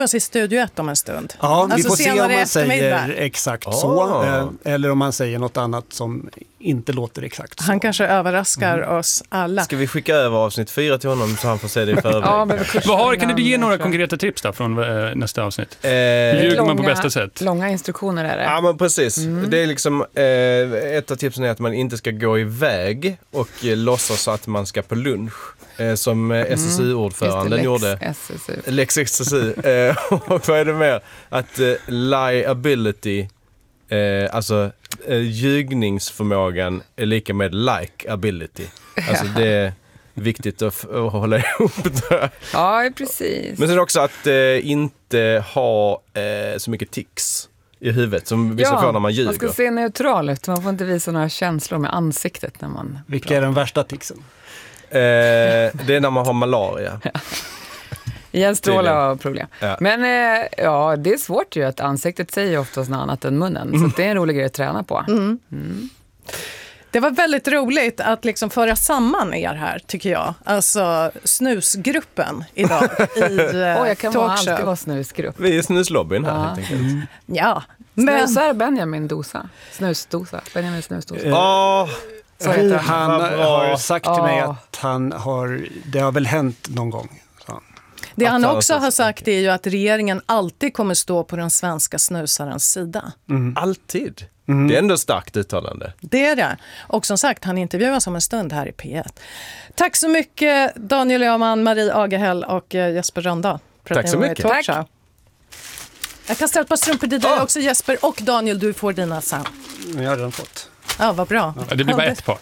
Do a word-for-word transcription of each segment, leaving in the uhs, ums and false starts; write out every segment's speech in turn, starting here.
i Studio ett om en stund. Ja, vi alltså får se om man säger där. exakt oh. så. Eller om man säger något annat som inte låter exakt så. Han kanske överraskar mm. oss alla. Ska vi skicka över avsnitt fyra till honom så han får se det i förväg? Ja, men Vad har, kan du ge några konkreta tips då från äh, nästa avsnitt? Eh, Ljuger långa, man på bästa sätt? Långa instruktioner är det. Ja, men precis. Mm. Det är liksom, eh, ett av tipsen är att man inte ska gå iväg och eh, låtsas att man ska på lunch. Eh, som eh, S S U-ordföranden mm. gjorde. S S U. Lex S S U. eh, och vad är det mer? Att eh, liability, eh, alltså eh, ljugningsförmågan är lika med like-ability. Alltså det är viktigt att, f- att hålla ihop det. Ja, precis. Men sen också att eh, inte ha eh, så mycket tics i huvudet som vissa ja, får när man ljuger. Man ska se neutral ut. Man får inte visa några känslor med ansiktet när man... Vilka pratar. är den värsta ticsen? Eh, det är när man har malaria. Jens Stråle har problem. Ja. Men eh, ja, det är svårt ju att ansiktet säger oftast något annat än munnen. Mm. Så det är en rolig grej att träna på. Mm. Mm. Det var väldigt roligt att liksom föra samman er här, tycker jag. Alltså snusgruppen idag i eh, oh, jag kan vara talkshow. alltid vara snusgrupp. Vi är snuslobbyn här Ja. helt enkelt. Mm. Ja, men... Snusar Benjamin dosa. Snusdosa. Benjamin snusdosa. Åh, Så heter Han Vad bra. har sagt till mig Ja. att han har, det har väl hänt någon gång. Så. Det han Att- också har sagt är ju att regeringen alltid kommer stå på den svenska snusarens sida. alltid. Mm. Det är ändå starkt uttalande. Det är det. Och som sagt, han intervjuas om en stund här i P ett. Tack så mycket Daniel Öhman, Marie Agahäll och eh, Jesper Rönndahl. för att Tack ni så var med i mycket. Talkshow. Tack. Jag kan ställa ett par strumpor till dig Ah. också Jesper och Daniel, du får dina sen. Jag har redan fått. Ja, vad bra. Ja, det blir bara ett par.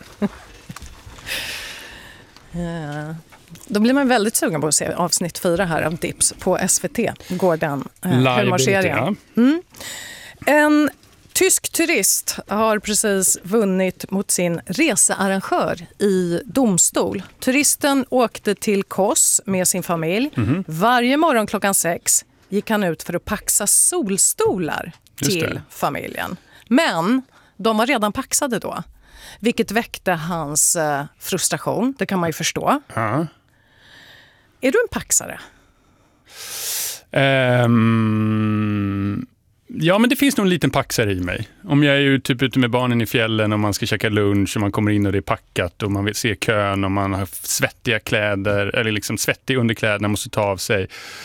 Ja. Då blir man väldigt sugen på att se avsnitt fyra här av Dips på S V T. Går den eh, humorserien. ja. Mm. En tysk turist har precis vunnit mot sin researrangör i domstol. Turisten åkte till Kos med sin familj. Mhm. Varje morgon klockan sex gick han ut för att paxa solstolar Just till det. familjen. Men de var redan paxade då. Vilket väckte hans eh, frustration, det kan man ju förstå. Ja. Är du en paxare? Ehm, ja, men det finns nog en liten paxare i mig. Om jag är ju typ ute med barnen i fjällen och man ska käka lunch och man kommer in och det är packat och man vill se kön och man har svettiga kläder eller liksom svettig underkläder man måste ta av sig.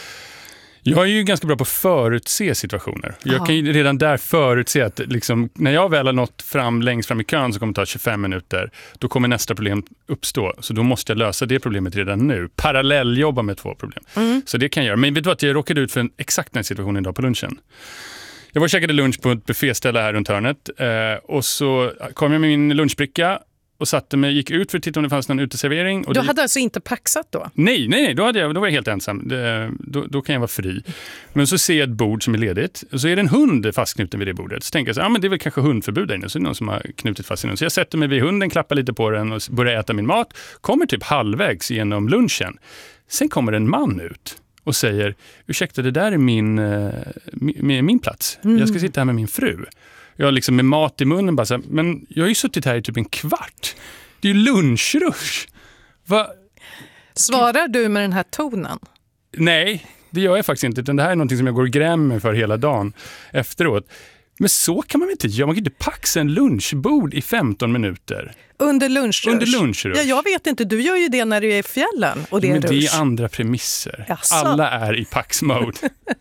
Jag är ju ganska bra på att förutse situationer. Jag Aha. kan ju redan där förutse att liksom, när jag väl har nått fram längst fram i kön så kommer det ta tjugofem minuter. Då kommer nästa problem uppstå. Så då måste jag lösa det problemet redan nu. Parallelljobba med två problem. Mm. Så det kan jag göra. Men vet du att jag råkade ut för en exakt den situationen idag på lunchen. Jag var och käkade lunch på ett bufféställe här runt hörnet. Eh, och så kom jag med min lunchbricka och satte mig, gick ut för att titta om det fanns någon uteservering. Och Du det... hade alltså inte paxat då? Nej, nej, nej, då, hade jag, då var jag helt ensam. Det, då, då kan jag vara fri. Men så ser jag ett bord som är ledigt och så är det en hund fastknuten vid det bordet. Så tänker jag så, ja, men det är väl kanske hundförbud där inne. Så är det någon som har knutit fast den. Så jag sätter mig vid hunden, klappar lite på den och börjar äta min mat. Kommer typ halvvägs genom lunchen. Sen kommer en man ut och säger, ursäkta, det där är min, min, min plats. Mm. Jag ska sitta här med min fru. Jag har liksom med mat i munnen bara så här, men jag har ju suttit här i typ en kvart. Det är ju lunchrush. Va? Svarar du med den här tonen? Nej, det gör jag faktiskt inte. Utan det här är någonting som jag går och grämmer för hela dagen efteråt. Men så kan man väl inte göra. Man kan inte paxa en lunchbord i femton minuter. Under lunchrush? Under lunchrush. Ja, jag vet inte. Du gör ju det när du är i fjällen och det är Men rush. det är andra premisser. Jaså? Alla är i pax-mode.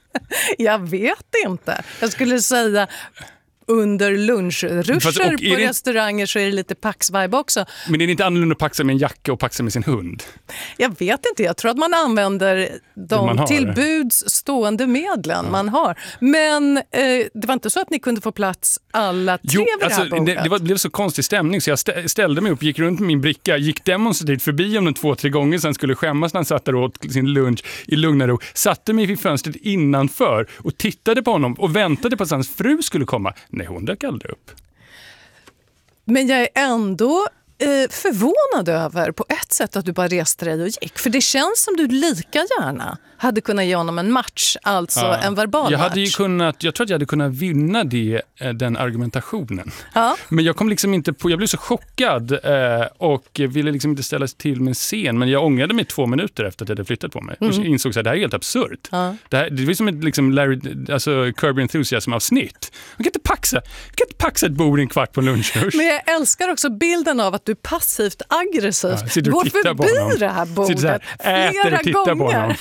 Jag vet inte. Jag skulle säga... Under lunchruscher Fast, och är på det- restauranger så är det lite pax-vibe också. Men är det inte annorlunda att paxa med en jacka och paxa med sin hund? Jag vet inte, jag tror att man använder de man har. tillbuds stående medlen man har. Men eh, det var inte så att ni kunde få plats alla tre Jo, vid det alltså, här bordet. det, det var, blev så konstig stämning så jag stä- ställde mig upp, gick runt med min bricka, gick demonstrativt förbi om den två, tre gånger sen skulle skämmas när han satt där och åt sin lunch i lugn och ro. Satte mig vid fönstret innanför och tittade på honom och väntade på att hans fru skulle komma. Nej, hon dök aldrig upp. Men jag är ändå eh, förvånad över på ett sätt att du bara reste dig och gick. För det känns som du lika gärna hade kunnat ge honom en match, alltså Ja. en verbal jag hade ju match. kunnat, jag tror att jag hade kunnat vinna det, eh, den argumentationen. Ja. Men jag kom liksom inte på, jag blev så chockad eh, och ville liksom inte ställa till med en scen. Men jag ångrade mig två minuter efter att jag hade flyttat på mig. Mm. Och insåg att det här är helt absurt. Ja. Det, här, det var som ett liksom Larry, alltså Curb Enthusiasm-avsnitt. Man kan inte paxa, man kan inte paxa ett bord i en kvart på en lunchrush. Men jag älskar också bilden av att du passivt aggressivt Ja, sitter och går tittar på förbi honom. det här bordet Sitter så här, äter flera och tittar på gånger. honom.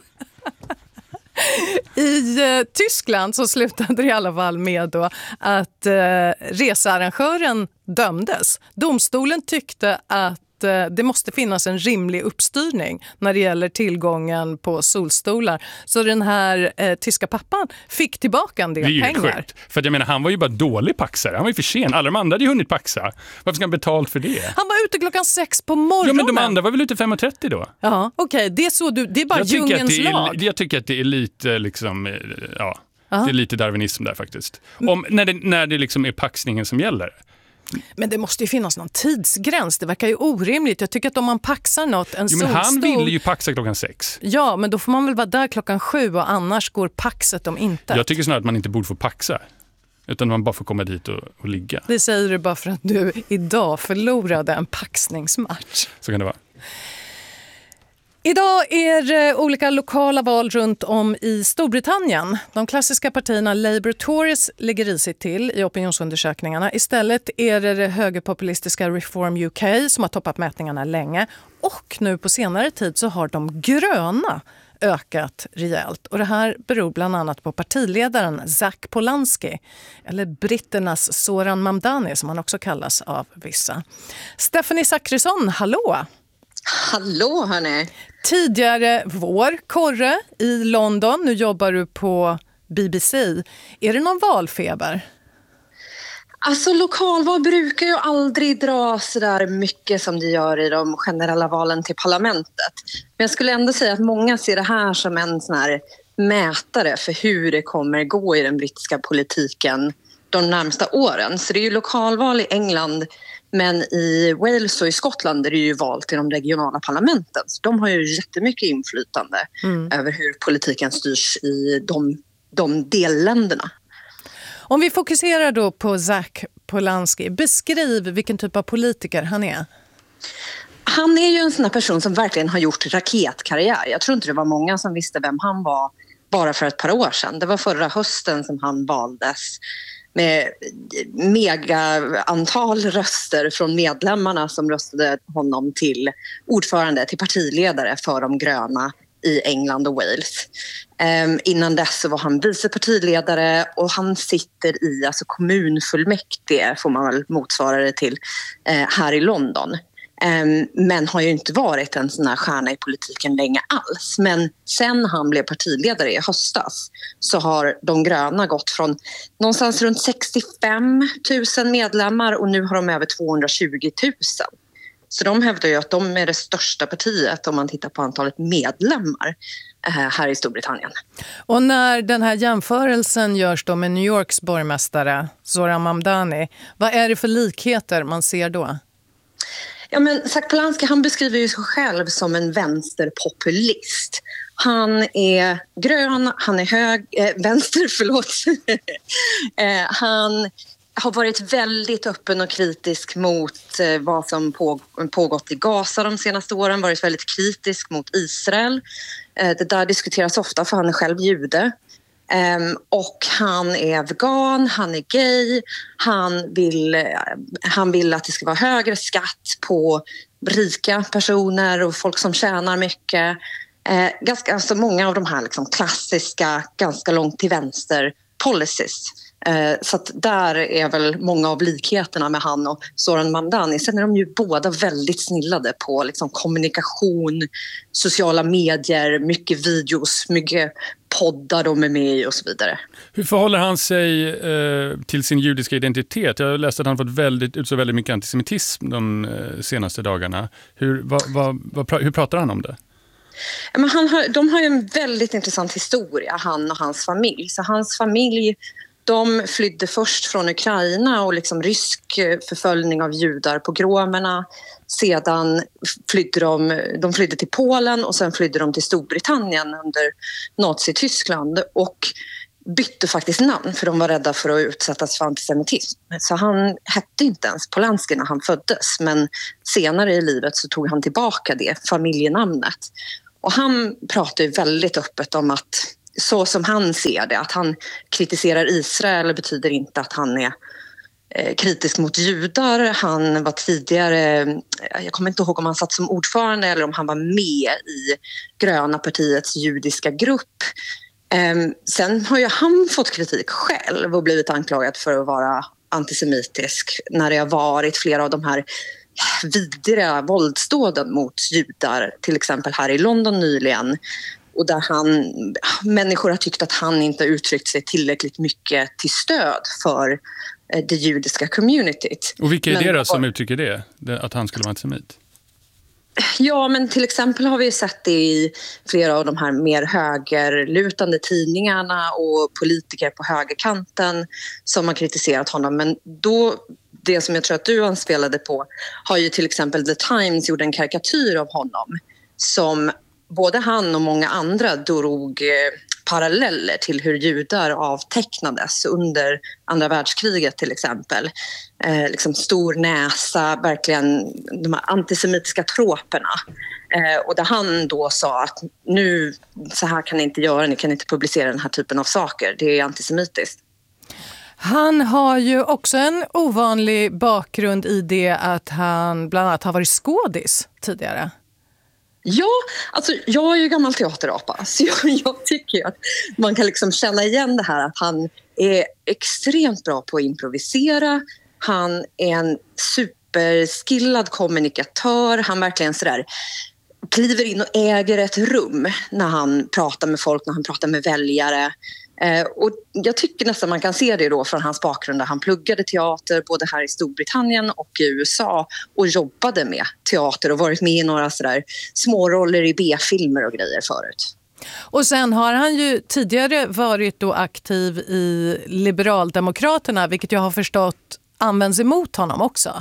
I eh, Tyskland så slutade det i alla fall med då att eh, researrangören dömdes. Domstolen tyckte att eh, det måste finnas en rimlig uppstyrning när det gäller tillgången på solstolar. Så den här eh, tyska pappan fick tillbaka en del Det är ju pengar. sjukt. För att jag menar, han var ju bara dålig paxare. Han var ju för sen. Alla de andra hade ju hunnit paxa. Varför ska han betalt för det? Han var ute klockan sex på morgonen. Ja, men de andra var väl ute fem och trettio då? Ja, okej. Okay. Det är så du, det är bara Jag tycker, att djungelns det är, lag. jag tycker att det är lite liksom, eh, ja, det är lite darwinism där faktiskt. Om, när det, när det liksom är paxningen som gäller. Men det måste ju finnas någon tidsgräns. Det verkar ju orimligt. Jag tycker att om man paxar något, en Jo, men solstol... han ville ju paxa klockan sex. Ja, men då får man väl vara där klockan sju och annars går paxet om inte. Jag tycker snarare att man inte borde få paxa. Utan man bara får komma dit och, och ligga. Det säger du bara för att du idag förlorade en paxningsmatch. Så kan det vara. Idag är det olika lokala val runt om i Storbritannien. De klassiska partierna Labour och Tories ligger risigt till i opinionsundersökningarna. Istället är det det högerpopulistiska Reform U K som har toppat mätningarna länge. Och nu på senare tid så har de gröna ökat rejält. Och det här beror bland annat på partiledaren Zac Polanski, eller britternas Zoran Mamdani som han också kallas av vissa. Stephanie Zachrisson, hallå! Hallå hörni! Tidigare vår, korre i London. Nu jobbar du på B B C. Är det någon valfeber? Alltså lokalval brukar ju aldrig dra så där mycket som det gör i de generella valen till parlamentet. Men jag skulle ändå säga att många ser det här som en sån här mätare för hur det kommer gå i den brittiska politiken de närmsta åren. Så det är ju lokalval i England, men i Wales och i Skottland är det ju val till de regionala parlamenten. Så de har ju jättemycket inflytande mm. över hur politiken styrs i de, de delländerna. Om vi fokuserar då på Zac Polanski, beskriv vilken typ av politiker han är. Han är ju en sån här person som verkligen har gjort raketkarriär. Jag tror inte det var många som visste vem han var bara för ett par år sedan. Det var förra hösten som han valdes med mega antal röster från medlemmarna som röstade honom till ordförande, till partiledare för de gröna i England och Wales. Um, innan dess så var han vice partiledare och han sitter i alltså kommunfullmäktige, får man väl motsvara det till, uh, här i London. Um, men har ju inte varit en sån här stjärna i politiken länge alls. Men sen han blev partiledare i höstas så har de gröna gått från någonstans runt sextiofem tusen medlemmar och nu har de över tvåhundratjugo tusen. Så de hävdar ju att de är det största partiet om man tittar på antalet medlemmar här i Storbritannien. Och när den här jämförelsen görs då med New Yorks borgmästare Zoran Mamdani, vad är det för likheter man ser då? Ja, men Zac Polanski, han beskriver ju sig själv som en vänsterpopulist. Han är grön, han är hög, äh, vänster, förlåt. äh, han har varit väldigt öppen och kritisk mot eh, vad som på, pågått i Gaza de senaste åren. Varit väldigt kritisk mot Israel. Eh, det där diskuteras ofta för han är själv jude. Um, och han är vegan, han är gay, han vill, uh, han vill att det ska vara högre skatt på rika personer och folk som tjänar mycket. Uh, ganska, alltså många av de här liksom klassiska, ganska långt till vänster policies. Uh, så att där är väl många av likheterna med han och Zoran Mamdani. Sen är de ju båda väldigt snillade på liksom kommunikation, sociala medier, mycket videos, mycket poddar de är med i och så vidare. Hur förhåller han sig eh, till sin judiska identitet? Jag har läst att han fått väldigt, ut så väldigt mycket antisemitism de eh, senaste dagarna. Hur, vad, vad, vad, hur pratar han om det? Men han har, de har ju en väldigt intressant historia, han och hans familj. Så hans familj, De flydde först från Ukraina och liksom rysk förföljning av judar, pogromerna. Sedan flydde de, de flydde till Polen och sen flydde de till Storbritannien under Nazityskland och bytte faktiskt namn för de var rädda för att utsättas för antisemitism. Så han hette inte ens Polanski när han föddes, men senare i livet så tog han tillbaka det familjenamnet. Och han pratar ju väldigt öppet om att så som han ser det, att han kritiserar Israel betyder inte att han är eh, kritisk mot judar. Han var tidigare, jag kommer inte ihåg om han satt som ordförande eller om han var med i Gröna partiets judiska grupp. Eh, sen har ju han fått kritik själv och blivit anklagad för att vara antisemitisk när det har varit flera av de här vidriga våldsdåden mot judar, till exempel här i London nyligen. Och där han, människor har tyckt att han inte uttryckt sig tillräckligt mycket till stöd för det judiska communityt. Och vilka är men, det då som uttrycker det? Att han skulle vara antisemit? Ja, men till exempel har vi sett det i flera av de här mer högerlutande tidningarna och politiker på högerkanten som har kritiserat honom. Men då, det som jag tror att du anspelade på, har ju till exempel The Times gjort en karikatyr av honom som både han och många andra drog paralleller till hur judar avtecknades under andra världskriget till exempel. Eh, liksom stor näsa, verkligen de här antisemitiska troperna. Eh, och där han då sa att nu, så här kan ni inte göra, ni kan inte publicera den här typen av saker. Det är antisemitiskt. Han har ju också en ovanlig bakgrund i det att han bland annat har varit skådis tidigare. Ja, alltså jag är ju gammal teaterapa så jag, jag tycker att man kan liksom känna igen det här att han är extremt bra på att improvisera. Han är en superskillad kommunikatör. Han verkligen sådär kliver in och äger ett rum när han pratar med folk, när han pratar med väljare. Eh, och jag tycker nästan man kan se det då från hans bakgrund där han pluggade teater både här i Storbritannien och i U S A och jobbade med teater och varit med i några sådär småroller i B-filmer och grejer förut. Och sen har han ju tidigare varit då aktiv i Liberaldemokraterna, vilket jag har förstått används emot honom också.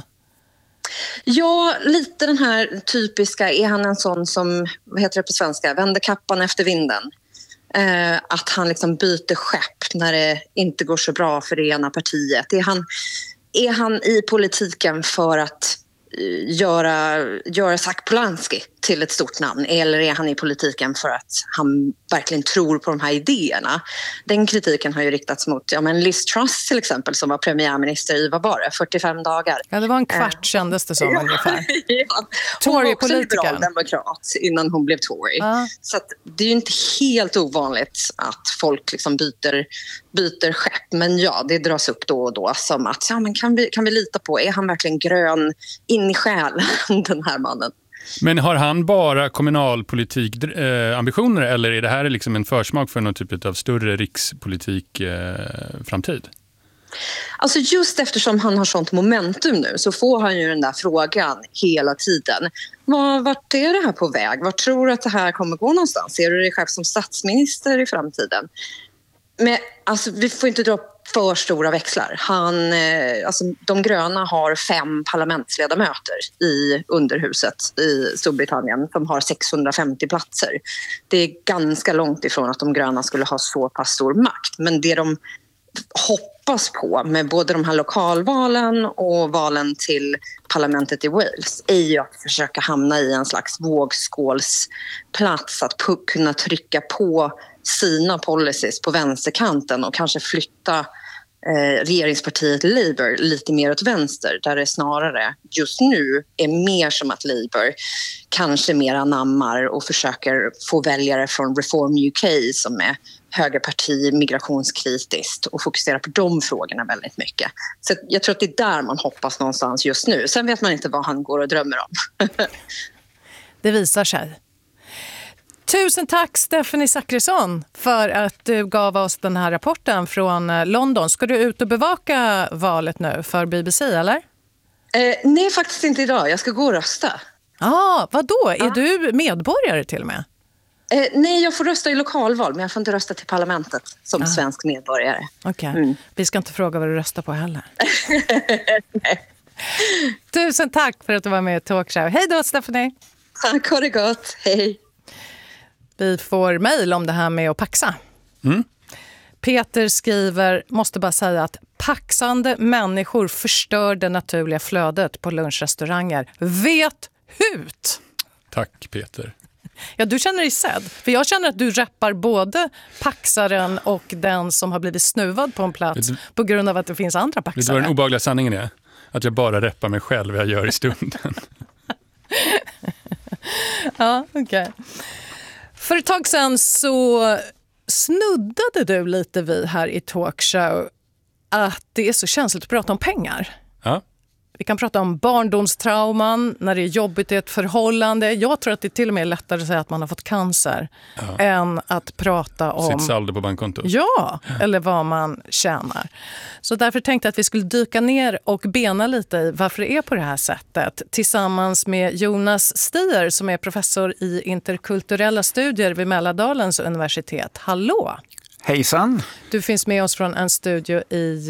Ja, lite den här typiska, är han en sån som, vad heter det på svenska, vänder kappan efter vinden. Eh, att han liksom byter skepp när det inte går så bra för det ena partiet. Är han, är han i politiken för att uh, göra, göra Zach Polanski till ett stort namn? Eller är han i politiken för att han verkligen tror på de här idéerna? Den kritiken har ju riktats mot ja, men Liz Truss till exempel som var premiärminister i, vad var det, fyrtiofem dagar. Ja, det var en kvart eh. kändes det som ungefär. Ja. Hon var också liberal demokrat innan hon blev Tory. Ah. Så att det är ju inte helt ovanligt att folk liksom byter, byter skepp. Men ja, det dras upp då och då som att ja, men kan, vi, kan vi lita på, är han verkligen grön in i själen, den här mannen? Men har han bara kommunalpolitik eh, ambitioner eller är det här liksom en försmak för någon typ av större rikspolitik eh, framtid? Alltså just eftersom han har sånt momentum nu så får han ju den där frågan hela tiden. Var, vart är det här på väg? Vart tror du att det här kommer gå någonstans? Ser du dig själv som statsminister i framtiden? Men alltså, vi får inte dra för stora växlar. Han, eh, alltså, de gröna har fem parlamentsledamöter i underhuset i Storbritannien som har sexhundrafemtio platser. Det är ganska långt ifrån att de gröna skulle ha så pass stor makt. Men det de hoppas på med både de här lokalvalen och valen till parlamentet i Wales är ju att försöka hamna i en slags vågskålsplats, att p- kunna trycka på sina policies på vänsterkanten och kanske flytta eh, regeringspartiet Labour lite mer åt vänster där det snarare just nu är mer som att Labour kanske mer anammar och försöker få väljare från Reform U K som är högerparti migrationskritiskt och fokusera på de frågorna väldigt mycket. Så jag tror att det är där man hoppas någonstans just nu. Sen vet man inte vad han går och drömmer om. Det visar sig. Tusen tack Stephanie Zackrisson för att du gav oss den här rapporten från London. Ska du ut och bevaka valet nu för B B C eller? Eh, nej, faktiskt inte idag. Jag ska gå och rösta. Ja, ah, vad då? Är ah. du medborgare till och med? Eh, nej, jag får rösta i lokalval, men jag får inte rösta till parlamentet som ah. svensk medborgare. Okej, okay. mm. Vi ska inte fråga vad du röstar på heller. Tusen tack för att du var med i Talkshow. Hej då, Stephanie. Tack, ha det gott. Hej. Vi får mejl om det här med att paxa. Mm. Peter skriver, måste bara säga att paxande människor förstör det naturliga flödet på lunchrestauranger. Vet hut! Tack, Peter. Ja, du känner dig sedd. För jag känner att du rappar både paxaren och den som har blivit snuvad på en plats du, på grund av att det finns andra paxare. Det var den obehagliga sanningen är att jag bara rappar mig själv vad jag gör i stunden. Ja, okej. Okay. För ett tag sedan så snuddade du lite vid här i Talkshow att det är så känsligt att prata om pengar. Ja. Vi kan prata om barndomstrauman, när det är jobbigt i ett förhållande. Jag tror att det till och med är lättare att säga att man har fått cancer ja. än att prata om... sitt saldo på bankkontot. Ja, eller vad man tjänar. Så därför tänkte jag att vi skulle dyka ner och bena lite i varför det är på det här sättet. Tillsammans med Jonas Stier som är professor i interkulturella studier vid Mälardalens universitet. Hallå! Hejsan! Du finns med oss från en studio i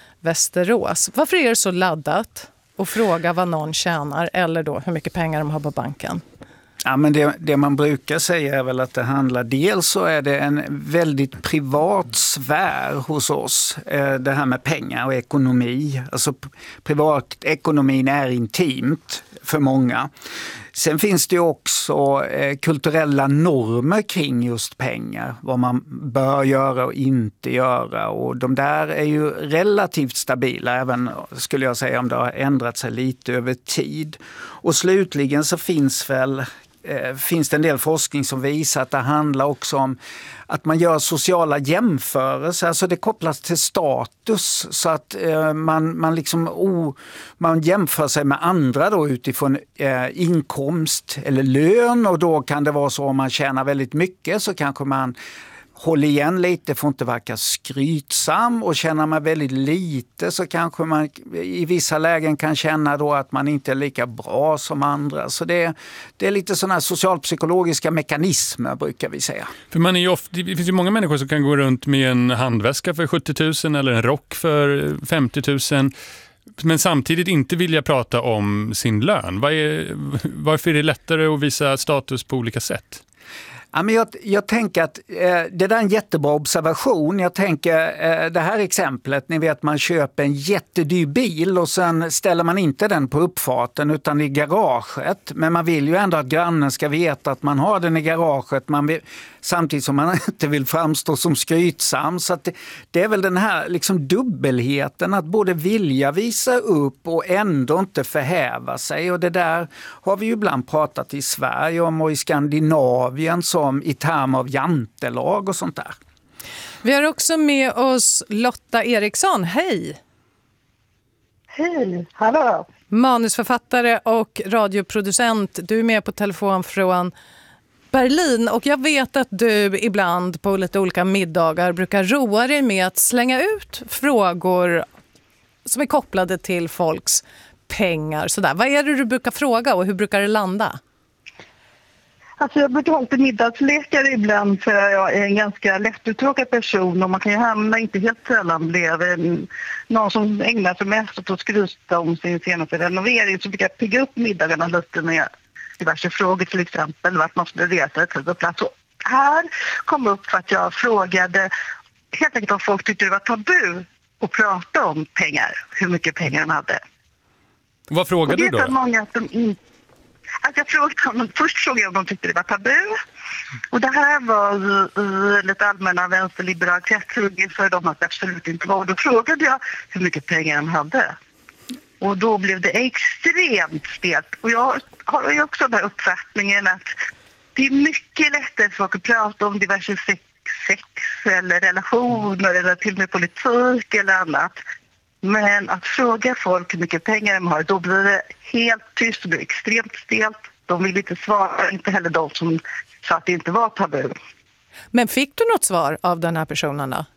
Västerås. Varför är det så laddat att fråga vad någon tjänar eller då hur mycket pengar de har på banken? Ja, men det, det man brukar säga är väl att det handlar, dels så är det en väldigt privat sfär hos oss, det här med pengar och ekonomi. Alltså privatekonomin är intimt för många. Sen finns det också eh, kulturella normer kring just pengar. Vad man bör göra och inte göra. Och de där är ju relativt stabila, även skulle jag säga om det har ändrat sig lite över tid. Och slutligen så finns väl eh, finns det en del forskning som visar att det handlar också om att man gör sociala jämförelser, alltså det kopplas till status så att eh, man, man, liksom, oh, man jämför sig med andra då utifrån eh, inkomst eller lön, och då kan det vara så om man tjänar väldigt mycket så kanske man håller igen lite, får inte verka skrytsam, och känner man väldigt lite så kanske man i vissa lägen kan känna då att man inte är lika bra som andra. Så det, det är lite sådana här socialpsykologiska mekanismer brukar vi säga. För man är ju ofta, det finns ju många människor som kan gå runt med en handväska för sjuttio tusen eller en rock för femtio tusen, men samtidigt inte vilja prata om sin lön. Vad är, varför är det lättare att visa status på olika sätt? Ja, men jag, jag tänker att eh, det där är en jättebra observation. Jag tänker eh, det här exemplet, ni vet man köper en jättedyr bil och sen ställer man inte den på uppfarten utan i garaget. Men man vill ju ändå att grannen ska veta att man har den i garaget, man vill, samtidigt som man inte vill framstå som skrytsam. Så att det, det är väl den här liksom dubbelheten att både vilja visa upp och ändå inte förhäva sig. Och det där har vi ju ibland pratat i Sverige om och i Skandinavien som i termer av jantelag och sånt där. Vi har också med oss Lotta Eriksson. Hej! Hej, hallå! Manusförfattare och radioproducent. Du är med på telefon från Berlin, och jag vet att du ibland på lite olika middagar brukar roa dig med att slänga ut frågor som är kopplade till folks pengar. Sådär. Vad är det du brukar fråga och hur brukar det landa? Alltså jag brukar ha lite middagslekar ibland, för jag är en ganska lättuttråkad person och man kan ju hamna, inte helt sällan blev en, någon som ägnar sig mest åt att skryta om sin senaste renovering, så brukar jag pigga upp middagarna lite med diverse frågor, till exempel vart man skulle resa ett på plats. Och här kom upp för att jag frågade helt enkelt om folk tyckte det var tabu att prata om pengar, hur mycket pengar de hade. Vad frågade du då? Det är så många som inte... Alltså jag frågade om, först frågade jag om de tyckte det var tabu. Och det här var uh, lite allmänna vänsterliberala kretsar, för de hade absolut inte var. Och då frågade jag hur mycket pengar de hade. Och då blev det extremt stelt. Och jag har ju också den här uppfattningen att det är mycket lättare för folk att prata om diverse sex, sex eller relationer eller till och med politik eller annat. Men att fråga folk hur mycket pengar de har, då blir det helt tyst, det blir extremt stelt. De vill inte svara, inte heller de som sa att det inte var tabu. Men fick du något svar av den här personen då?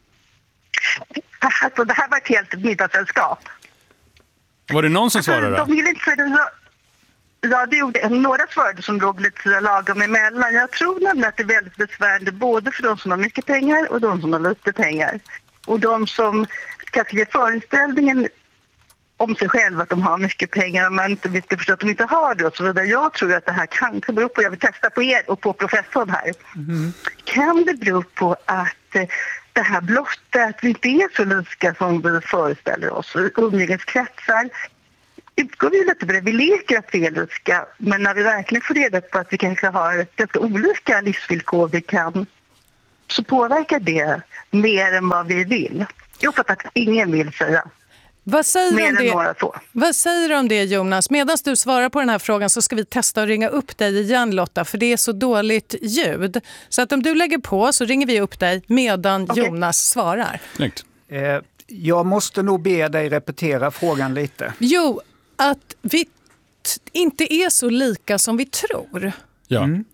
Alltså, det här var ett helt middagssällskap. Var det någon som svarade? Alltså, de vill inte säga det. Ja, det gjorde några svarade som låg lite lagom emellan. Jag tror nämligen att det är väldigt besvärande både för de som har mycket pengar och de som har lite pengar. Och de som kanske ger föreställningen om sig själva att de har mycket pengar och man inte vet förstå att de inte har det och så vidare. Jag tror att det här kanske beror på, jag vill testa på er och på professorn här. Mm. Kan det bero på att det här blotta, att vi inte är så lika som vi föreställer oss, umgängeskretsar, utgår vi lite på det. Vi leker att vi är lika, men när vi verkligen får reda på att vi kanske har ganska olika livsvillkor vi kan, så påverkar det mer än vad vi vill. Jag fattar att ingen vill säga. Vad säger, mer om än det? Några så. Vad säger du om det, Jonas? Medan du svarar på den här frågan så ska vi testa att ringa upp dig igen, Lotta, för det är så dåligt ljud. Så att om du lägger på så ringer vi upp dig medan okay. Jonas svarar. Snyggt. Eh, jag måste nog be dig repetera frågan lite. Jo, att vi t- inte är så lika som vi tror. Ja. Mm.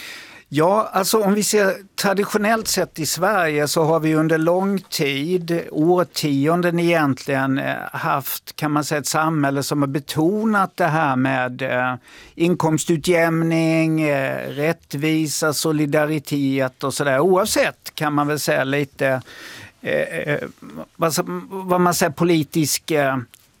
Ja, alltså om vi ser traditionellt sett i Sverige så har vi under lång tid, årtionden egentligen, haft, kan man säga, ett samhälle som har betonat det här med eh, inkomstutjämning, eh, rättvisa, solidaritet och sådär. Oavsett, kan man väl säga, lite eh, vad, vad man säger politisk eh,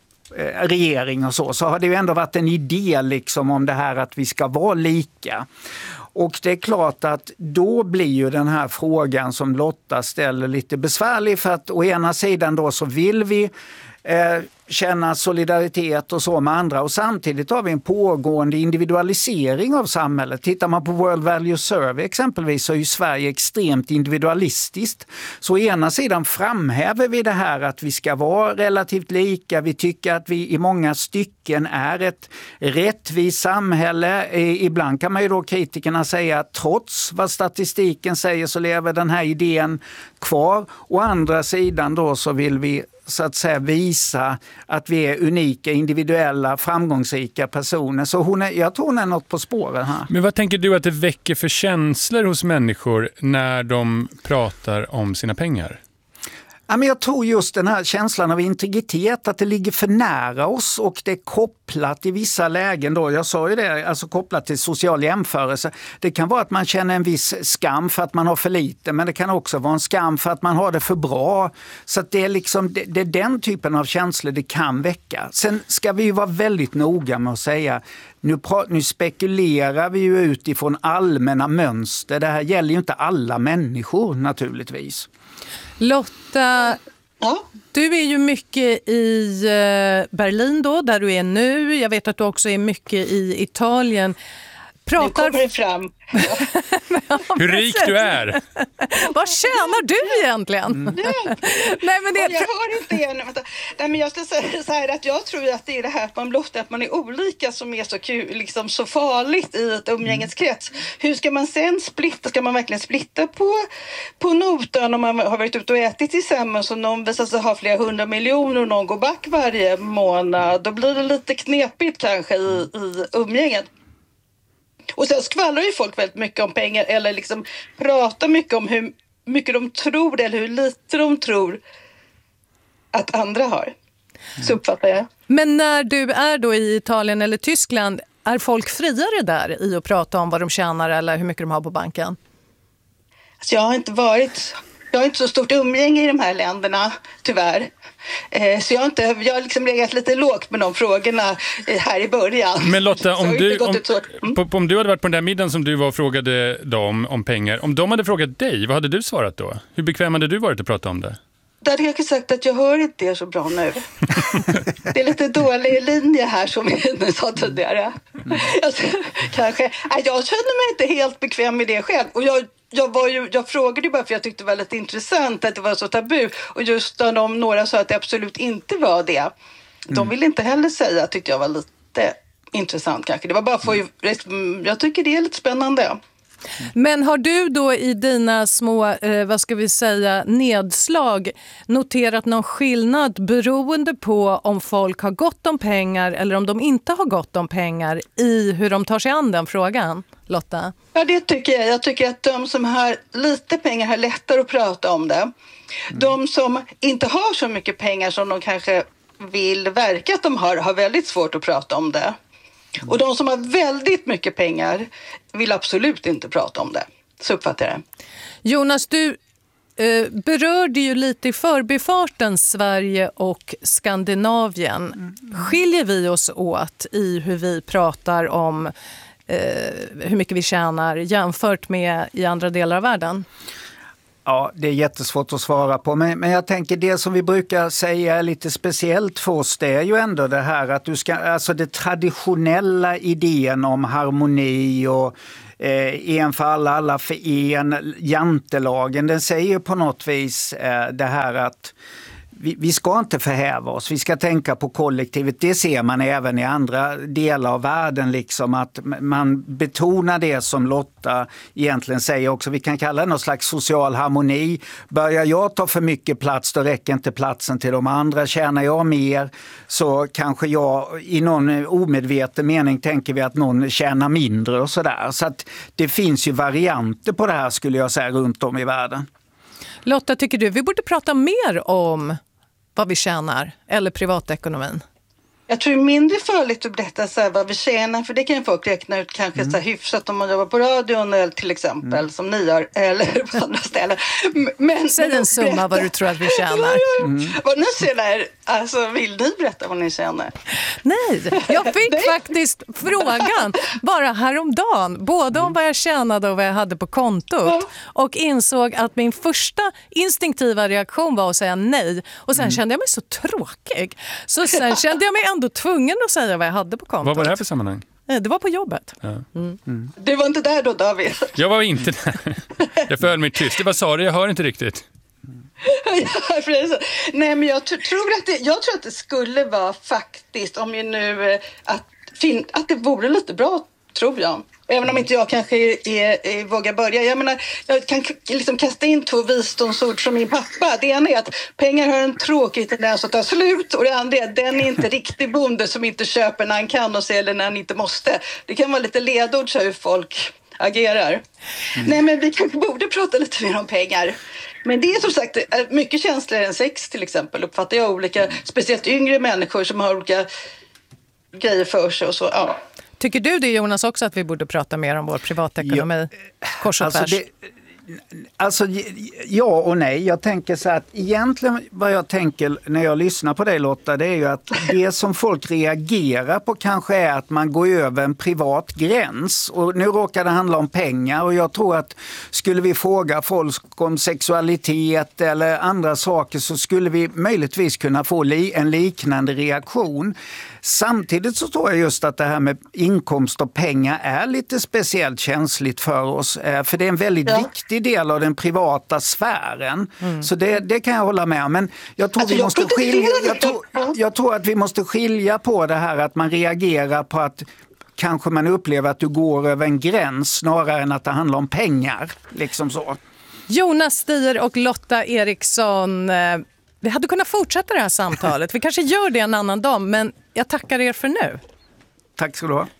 regering och så, så har det ju ändå varit en idé liksom om det här att vi ska vara lika. Och det är klart att då blir ju den här frågan som Lotta ställer lite besvärlig, för att å ena sidan då så vill vi eh, känna solidaritet och så med andra, och samtidigt har vi en pågående individualisering av samhället. Tittar man på World Value Survey exempelvis så är ju Sverige extremt individualistiskt. Så å ena sidan framhäver vi det här att vi ska vara relativt lika, vi tycker att vi i många stycken är ett rättvist samhälle. Ibland kan man ju då kritikerna säga att trots vad statistiken säger så lever den här idén kvar. Å andra sidan då så vill vi så att säga visa att vi är unika, individuella, framgångsrika personer. Så hon är, jag tror hon är något på spåren här. Men vad tänker du att det väcker för känslor hos människor när de pratar om sina pengar? Ja, men jag tror just den här känslan av integritet, att det ligger för nära oss och det är kopplat i vissa lägen då, jag sa ju det, alltså kopplat till social jämförelse. Det kan vara att man känner en viss skam för att man har för lite, men det kan också vara en skam för att man har det för bra. Så att det är liksom, det, det är den typen av känslor det kan väcka. Sen ska vi ju vara väldigt noga med att säga, nu, pra, nu spekulerar vi ju utifrån allmänna mönster. Det här gäller ju inte alla människor naturligtvis. Lotta, ja. Du är ju mycket i Berlin då, där du är nu. Jag vet att du också är mycket i Italien. Pratar... Nu kommer det fram. Ja, hur rik du är. Vad tjänar du egentligen? Mm. Nej, men det... Jag hör inte igen. Nej, men jag ska säga så här att jag tror att det är det här att man blottar att man är olika som är så kul, liksom så farligt i ett umgängeskrets. Hur ska man sen splitta? Ska man verkligen splitta på, på notan om man har varit ute och ätit tillsammans och någon visar sig ha flera hundra miljoner och någon går back varje månad? Då blir det lite knepigt kanske i, i umgänget. Och sen skvallrar ju folk väldigt mycket om pengar eller liksom pratar mycket om hur mycket de tror eller hur lite de tror att andra har. Så uppfattar jag. Men när du är då i Italien eller Tyskland, är folk friare där i att prata om vad de tjänar eller hur mycket de har på banken? Alltså jag har inte varit... Jag har inte så stort umgänge i de här länderna, tyvärr. Eh, så jag har, inte, jag har liksom legat lite lågt med de frågorna eh, här i början. Men Lotta, om du, om, mm. på, om du hade varit på den där middagen som du var och frågade dem om pengar, om de hade frågat dig, vad hade du svarat då? Hur bekväm hade du varit att prata om det? Då hade jag sagt att jag hör inte er så bra nu. Det är lite dålig linje här som vi sa tidigare. Jag, kanske, jag känner mig inte helt bekväm med det själv. Och jag, jag, var ju, jag frågade ju bara för jag tyckte det var lite intressant att det var så tabu. Och just när de, några sa att det absolut inte var det. De ville inte heller säga, tyckte jag var lite intressant kanske. Det var bara för, jag tycker det är lite spännande. Men har du då i dina små, eh, vad ska vi säga, nedslag noterat någon skillnad beroende på om folk har gott om pengar eller om de inte har gott om pengar i hur de tar sig an den frågan, Lotta? Ja, det tycker jag. Jag tycker att de som har lite pengar har lättare att prata om det. Mm. De som inte har så mycket pengar som de kanske vill verka att de har, har väldigt svårt att prata om det. Och de som har väldigt mycket pengar vill absolut inte prata om det. Så uppfattar jag det. Jonas, du eh, berörde ju lite i förbifarten Sverige och Skandinavien. Skiljer vi oss åt i hur vi pratar om eh, hur mycket vi tjänar jämfört med i andra delar av världen? Ja, det är jättesvårt att svara på. Men, men jag tänker det som vi brukar säga är lite speciellt för oss, det är ju ändå det här att du ska, alltså det traditionella idén om harmoni och eh, en för alla, alla för en, jantelagen, den säger på något vis eh, det här att Vi, vi ska inte förhäva oss, vi ska tänka på kollektivet. Det ser man även i andra delar av världen, liksom att man betonar det som Lotta egentligen säger också. Vi kan kalla det någon slags social harmoni. Börjar jag ta för mycket plats, då räcker inte platsen till de andra. Tjänar jag mer så kanske jag i någon omedveten mening tänker vi att någon tjänar mindre och sådär. Så att det finns ju varianter på det här, skulle jag säga, runt om i världen. Lotta, tycker du vi borde prata mer om vad vi tjänar eller privatekonomin? Jag tror det är mindre farligt att berätta så här vad vi tjänar, för det kan ju folk räkna ut kanske mm. så här hyfsat om man jobbar på radion till exempel, mm. som ni gör, eller på andra ställen. Men, Säg en summa berätta vad du tror att vi tjänar. Mm. Vad ni tjänar, alltså vill ni berätta vad ni tjänar? Nej, jag fick faktiskt frågan bara häromdagen, både om vad jag tjänade och vad jag hade på kontot, och insåg att min första instinktiva reaktion var att säga nej, och sen mm. kände jag mig så tråkig. Så sen kände jag mig ändå tvungen att säga vad jag hade på kontot. Vad var det här för sammanhang? Det var på jobbet. Ja. Mm. Mm. Du var inte där då, David? Jag var inte där. Jag föll mig tyst. Vad sa du? Jag hör inte riktigt. Ja, nej, men jag tror att det, jag tror att det skulle vara faktiskt, om jag nu att, fin, att det vore lite bra, tror jag. Även om inte jag kanske är, är, är, vågar börja. Jag menar, jag kan liksom kasta in två visdomsord från min pappa. Det ena är att pengar har en tråkig tendens att ta slut. Och det andra är att den är inte riktig bonde som inte köper när han kan och säljer när han inte måste. Det kan vara lite ledord så hur folk agerar. Mm. Nej, men vi kanske borde prata lite mer om pengar. Men det är som sagt mycket känsligare än sex till exempel. Uppfattar jag olika, speciellt yngre människor som har olika grejer för sig och så, ja. Tycker du det, Jonas, också att vi borde prata mer om vår privatekonomi? Ja, kors och tvärs. Alltså, det, alltså ja och nej. Jag tänker så att egentligen vad jag tänker när jag lyssnar på dig, Lotta, det är ju att det som folk reagerar på kanske är att man går över en privat gräns. Och nu råkar det handla om pengar, och jag tror att skulle vi fråga folk om sexualitet eller andra saker så skulle vi möjligtvis kunna få li- en liknande reaktion. Samtidigt så tror jag just att det här med inkomst och pengar är lite speciellt känsligt för oss. För det är en väldigt ja. viktig del av den privata sfären. Mm. Så det, det kan jag hålla med om. Men jag tror, alltså, vi måste skilja, jag, tror, jag tror att vi måste skilja på det här att man reagerar på att kanske man upplever att du går över en gräns snarare än att det handlar om pengar. Liksom så. Jonas Stier och Lotta Eriksson, vi hade kunnat fortsätta det här samtalet. Vi kanske gör det en annan dag, men jag tackar er för nu. Tack ska du ha.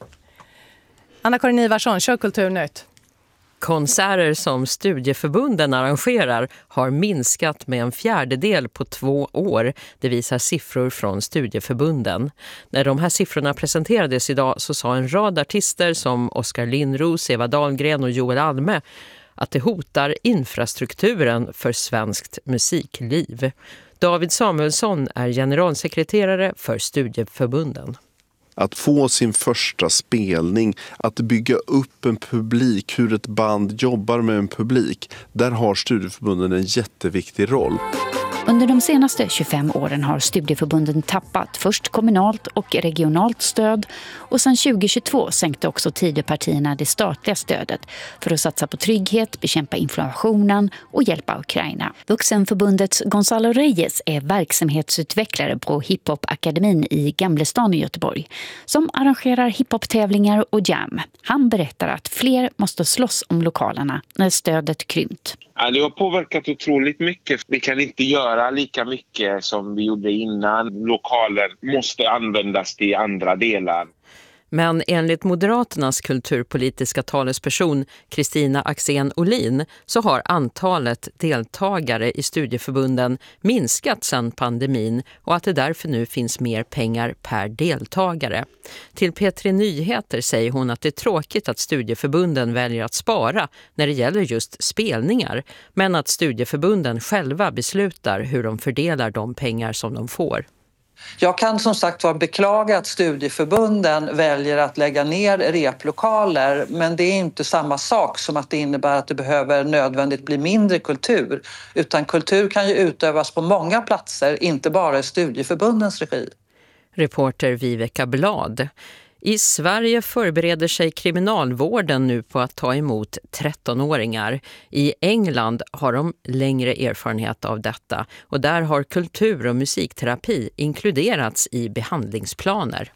Anna-Karin Ivarsson, kör Kulturnytt. Konserter som studieförbunden arrangerar har minskat med en fjärdedel på två år. Det visar siffror från studieförbunden. När de här siffrorna presenterades idag så sa en rad artister som Oskar Lindros, Eva Dahlgren och Joel Alme att det hotar infrastrukturen för svenskt musikliv. David Samuelsson är generalsekreterare för studieförbunden. Att få sin första spelning, att bygga upp en publik, hur ett band jobbar med en publik, där har studieförbunden en jätteviktig roll. Under de senaste tjugofem åren har studieförbunden tappat först kommunalt och regionalt stöd, och sedan tjugohundratjugotvå sänkte också Tidöpartierna det statliga stödet för att satsa på trygghet, bekämpa inflationen och hjälpa Ukraina. Vuxenförbundets Gonzalo Reyes är verksamhetsutvecklare på Hiphop-akademin i Gamlestan i Göteborg som arrangerar hiphop-tävlingar och jam. Han berättar att fler måste slåss om lokalerna när stödet krympt. Ja, det har påverkat otroligt mycket. Vi kan inte göra lika mycket som vi gjorde innan. Lokaler måste användas till andra delar. Men enligt Moderaternas kulturpolitiska talesperson Kristina Axén Olin så har antalet deltagare i studieförbunden minskat sedan pandemin och att det därför nu finns mer pengar per deltagare. Till P tre Nyheter säger hon att det är tråkigt att studieförbunden väljer att spara när det gäller just spelningar, men att studieförbunden själva beslutar hur de fördelar de pengar som de får. Jag kan som sagt var beklaga att studieförbunden väljer att lägga ner replokaler, men det är inte samma sak som att det innebär att det behöver nödvändigt bli mindre kultur, utan kultur kan ju utövas på många platser, inte bara i studieförbundens regi. Reporter Viveka Blad. I Sverige förbereder sig kriminalvården nu på att ta emot trettonåringar. I England har de längre erfarenhet av detta och där har kultur- och musikterapi inkluderats i behandlingsplaner.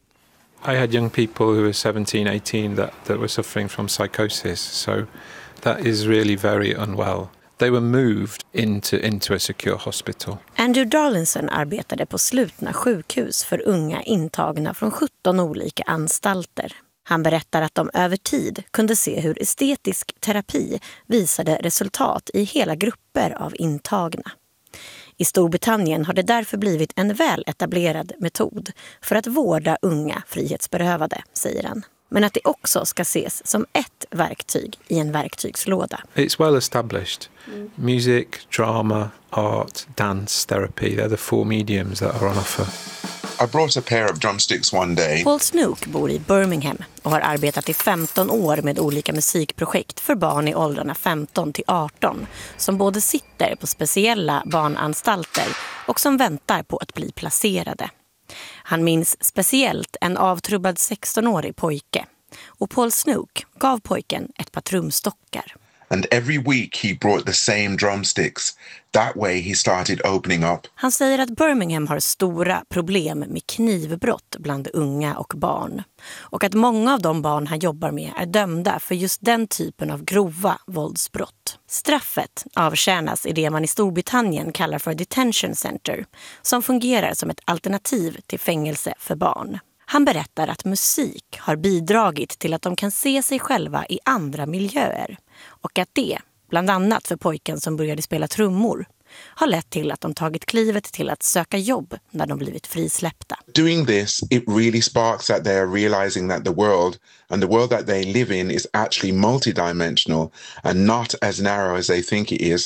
I had young people who were seventeen, eighteen that, that were suffering from psychosis, so that is really very unwell. They were moved into, into a secure hospital. Andrew Darlinson arbetade på slutna sjukhus för unga intagna från sjutton olika anstalter. Han berättar att de över tid kunde se hur estetisk terapi visade resultat i hela grupper av intagna. I Storbritannien har det därför blivit en väl etablerad metod för att vårda unga frihetsberövade, säger han. Men att det också ska ses som ett verktyg i en verktygslåda. It's well established. Mm. Music, drama, art, dance, therapy, they're the four mediums that are on offer. I brought a pair of drumsticks one day. Paul Snook bor i Birmingham och har arbetat i femton år med olika musikprojekt för barn i åldrarna femton till arton som både sitter på speciella barnanstalter och som väntar på att bli placerade. Han minns speciellt en avtrubbad sextonårig pojke och Paul Snook gav pojken ett par trumstockar. And every week he brought the same drumsticks. That way he started opening up. Han säger att Birmingham har stora problem med knivbrott bland unga och barn. Och att många av de barn han jobbar med är dömda för just den typen av grova våldsbrott. Straffet avtjänas i det man i Storbritannien kallar för detention center, som fungerar som ett alternativ till fängelse för barn. Han berättar att musik har bidragit till att de kan se sig själva i andra miljöer och att det, bland annat för pojken som började spela trummor, har lett till att de tagit klivet till att söka jobb när de blivit frisläppta. Doing this, it really sparks that they are realizing that the world and the world that they live in is actually multidimensional and not as narrow as they think it is.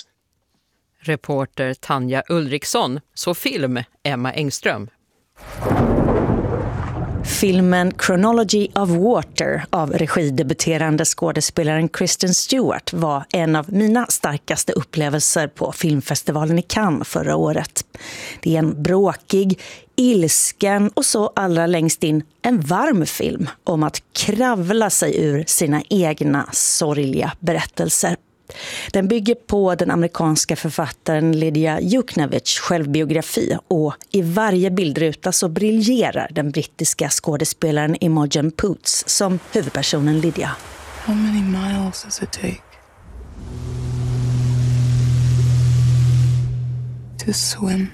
Reporter Tanja Ulriksson, så film Emma Engström. Filmen Chronology of Water av regidebuterande skådespelaren Kristen Stewart var en av mina starkaste upplevelser på filmfestivalen i Cannes förra året. Det är en bråkig, ilsken och så allra längst in en varm film om att kravla sig ur sina egna sorgliga berättelser. Den bygger på den amerikanska författaren Lydia Yuknavitchs självbiografi och i varje bildruta så briljerar den brittiska skådespelaren Imogen Poots som huvudpersonen Lydia. How many miles does it take to swim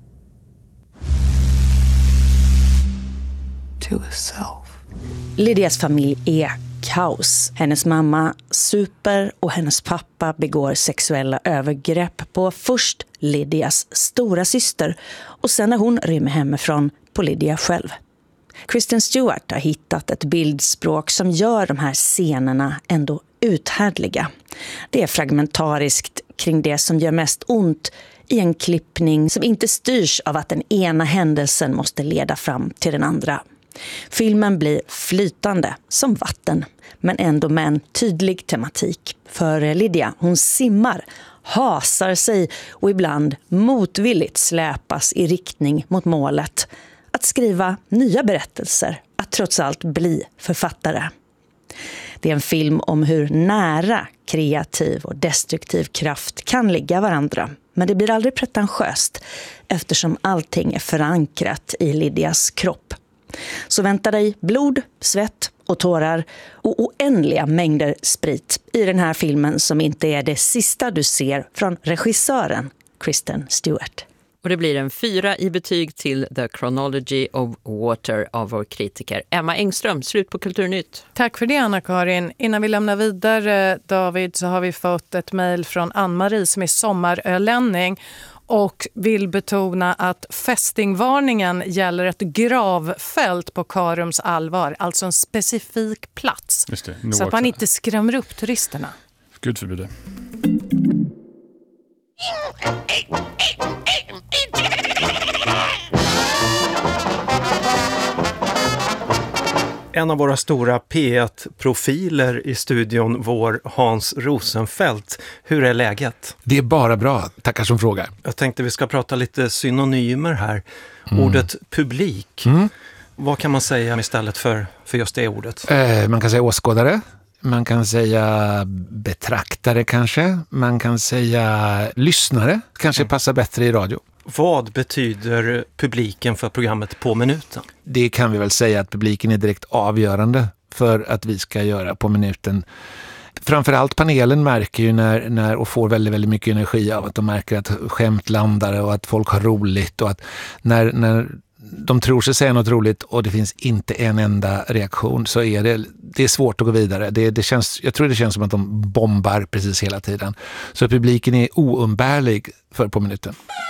to a self? Lydias familj är kaos. Hennes mamma super och hennes pappa begår sexuella övergrepp på först Lydias stora syster och sen när hon rymmer hemifrån på Lydia själv. Kristen Stewart har hittat ett bildspråk som gör de här scenerna ändå uthärdliga. Det är fragmentariskt kring det som gör mest ont i en klippning som inte styrs av att den ena händelsen måste leda fram till den andra. Filmen blir flytande som vatten, men ändå med en tydlig tematik. För Lydia, hon simmar, hasar sig och ibland motvilligt släpas i riktning mot målet. Att skriva nya berättelser, att trots allt bli författare. Det är en film om hur nära kreativ och destruktiv kraft kan ligga varandra. Men det blir aldrig pretentiöst eftersom allting är förankrat i Lydias kropp. Så vänta dig blod, svett och tårar och oändliga mängder sprit i den här filmen som inte är det sista du ser från regissören Kristen Stewart. Och det blir en fyra i betyg till The Chronology of Water av vår kritiker Emma Engström. Slut på Kulturnytt. Tack för det, Anna-Karin. Innan vi lämnar vidare, David, så har vi fått ett mejl från Ann-Marie som är sommarölänning och vill betona att fästingvarningen gäller ett gravfält på Karums Alvar, alltså en specifik plats. Just det, så att man inte skrämmer upp turisterna. Gud förbjude. En av våra stora P ett-profiler i studion, vår Hans Rosenfeldt. Hur är läget? Det är bara bra, tackar som frågar. Jag tänkte vi ska prata lite synonymer här. Mm. Ordet publik, mm. vad kan man säga istället för, för just det ordet? Eh, man kan säga åskådare, man kan säga betraktare kanske, man kan säga lyssnare, kanske mm. passar bättre i radio. Vad betyder publiken för programmet På minuten? Det kan vi väl säga att publiken är direkt avgörande för att vi ska göra På minuten. Framförallt panelen märker ju när, när och får väldigt, väldigt mycket energi av att de märker att skämt landar och att folk har roligt och att när, när de tror sig säga något roligt och det finns inte en enda reaktion så är det, det är svårt att gå vidare. Det, det känns, jag tror det känns som att de bombar precis hela tiden. Så publiken är oumbärlig för På minuten.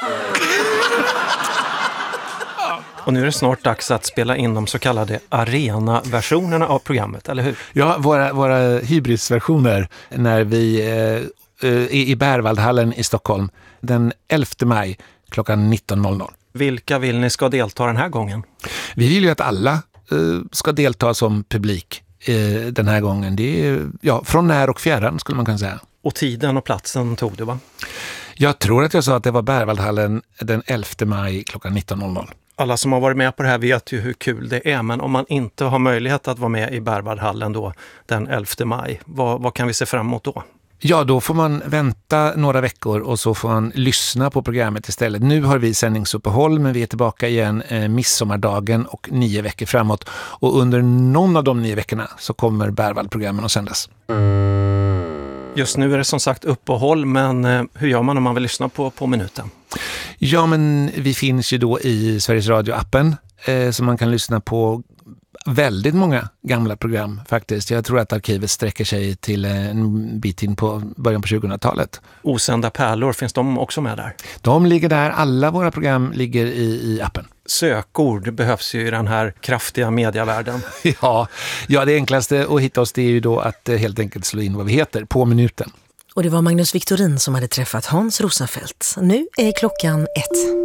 Och nu är det snart dags att spela in de så kallade arena-versionerna av programmet, eller hur? Ja, våra, våra hybrisversioner när vi eh, är i Berwaldhallen i Stockholm den elfte maj klockan nitton noll noll. Vilka vill ni ska delta den här gången? Vi vill ju att alla eh, ska delta som publik eh, den här gången. Det är ja, från när och fjärran skulle man kunna säga. Och tiden och platsen tog du, va? Jag tror att jag sa att det var Berwaldhallen den elfte maj klockan nitton noll noll. Alla som har varit med på det här vet ju hur kul det är, men om man inte har möjlighet att vara med i Berwaldhallen då den elfte maj, vad, vad kan vi se fram emot då? Ja, då får man vänta några veckor och så får man lyssna på programmet istället. Nu har vi sändningsuppehåll, men vi är tillbaka igen eh, midsommardagen och nio veckor framåt. Och under någon av de nio veckorna så kommer Berwald-programmen att sändas. Just nu är det som sagt uppehåll, men eh, hur gör man om man vill lyssna på På minuten? Ja, men vi finns ju då i Sveriges Radio-appen eh, så man kan lyssna på väldigt många gamla program faktiskt. Jag tror att arkivet sträcker sig till en bit in på början på tjugohundratalet. Osända pärlor, finns de också med där? De ligger där, alla våra program ligger i, i appen. Sökord behövs ju i den här kraftiga mediavärlden. ja, ja, det enklaste att hitta oss det är ju då att helt enkelt slå in vad vi heter, På minuten. Och det var Magnus Victorin som hade träffat Hans Rosenfeldt. Nu är klockan ett.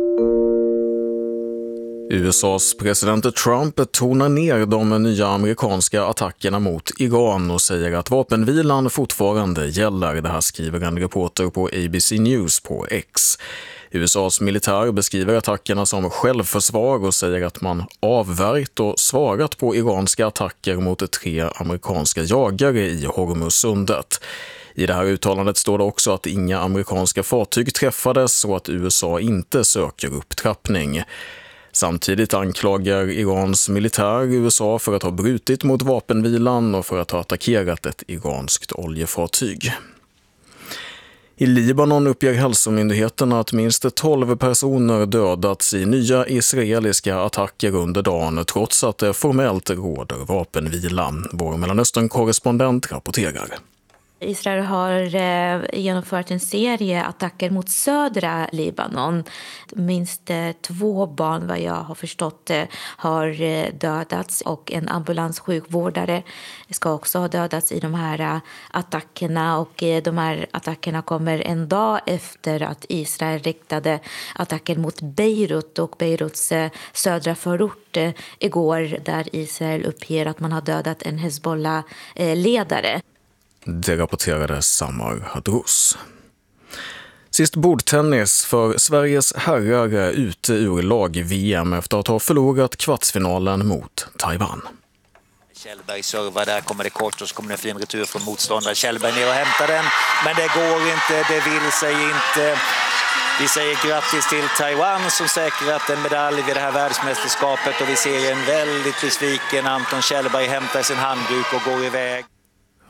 U S A:s president Trump tonar ner de nya amerikanska attackerna mot Iran och säger att vapenvilan fortfarande gäller. Det här skriver en reporter på A B C News på X. U S A:s militär beskriver attackerna som självförsvar och säger att man avvärjt och svarat på iranska attacker mot tre amerikanska jagare i Hormuzsundet. I det här uttalandet står det också att inga amerikanska fartyg träffades och att U S A inte söker upptrappning. Samtidigt anklagar Irans militär U S A för att ha brutit mot vapenvilan och för att ha attackerat ett iranskt oljefartyg. I Libanon uppger hälsomyndigheterna att minst tolv personer dödats i nya israeliska attacker under dagen trots att det formellt råder vapenvila. Vår Mellanöstern-korrespondent rapporterar. Israel har eh, genomfört en serie attacker mot södra Libanon. Minst eh, två barn, vad jag har förstått, eh, har eh, dödats och en ambulanssjukvårdare ska också ha dödats i de här eh, attackerna. Och eh, de här attackerna kommer en dag efter att Israel riktade attacker mot Beirut och Beiruts eh, södra förort eh, igår, där Israel uppger att man har dödat en Hezbollah-ledare. Det rapporterade Samar Hadrous. Sist bordtennis för Sveriges herrar ute ur lag-V M efter att ha förlorat kvartsfinalen mot Taiwan. Kjellberg servar, där kommer det kort och så kommer det en fin retur från motståndare. Kjellberg ner och hämtar den, men det går inte, det vill sig inte. Vi säger grattis till Taiwan som säkrat en medalj vid det här världsmästerskapet och vi ser en väldigt besviken Anton Kjellberg hämta sin handduk och går iväg.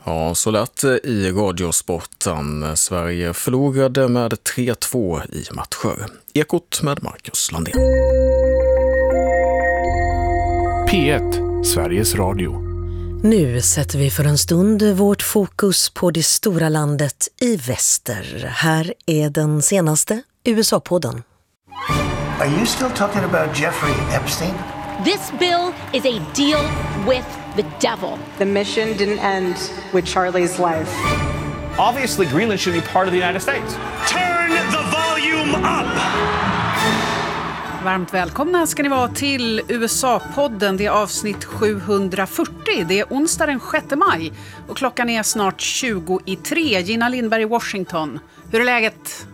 Ja, så lätt i radiosporten. Sverige förlorade med tre två i matcher. Ekot med Marcus Landén. P ett, Sveriges Radio. Nu sätter vi för en stund vårt fokus på det stora landet i väster. Här är den senaste U S A-podden. Are you still talking about Jeffrey Epstein? This bill is a deal with the devil. The mission didn't end with Charlie's life. Obviously, Greenland should be part of the United States. Turn the volume up! Varmt välkomna ska ni vara till U S A-podden. Det är avsnitt sjuhundrafyrtio. Det är onsdag den sjätte maj och klockan är snart tjugo i tre. Gina Lindberg i Washington. Hur är läget?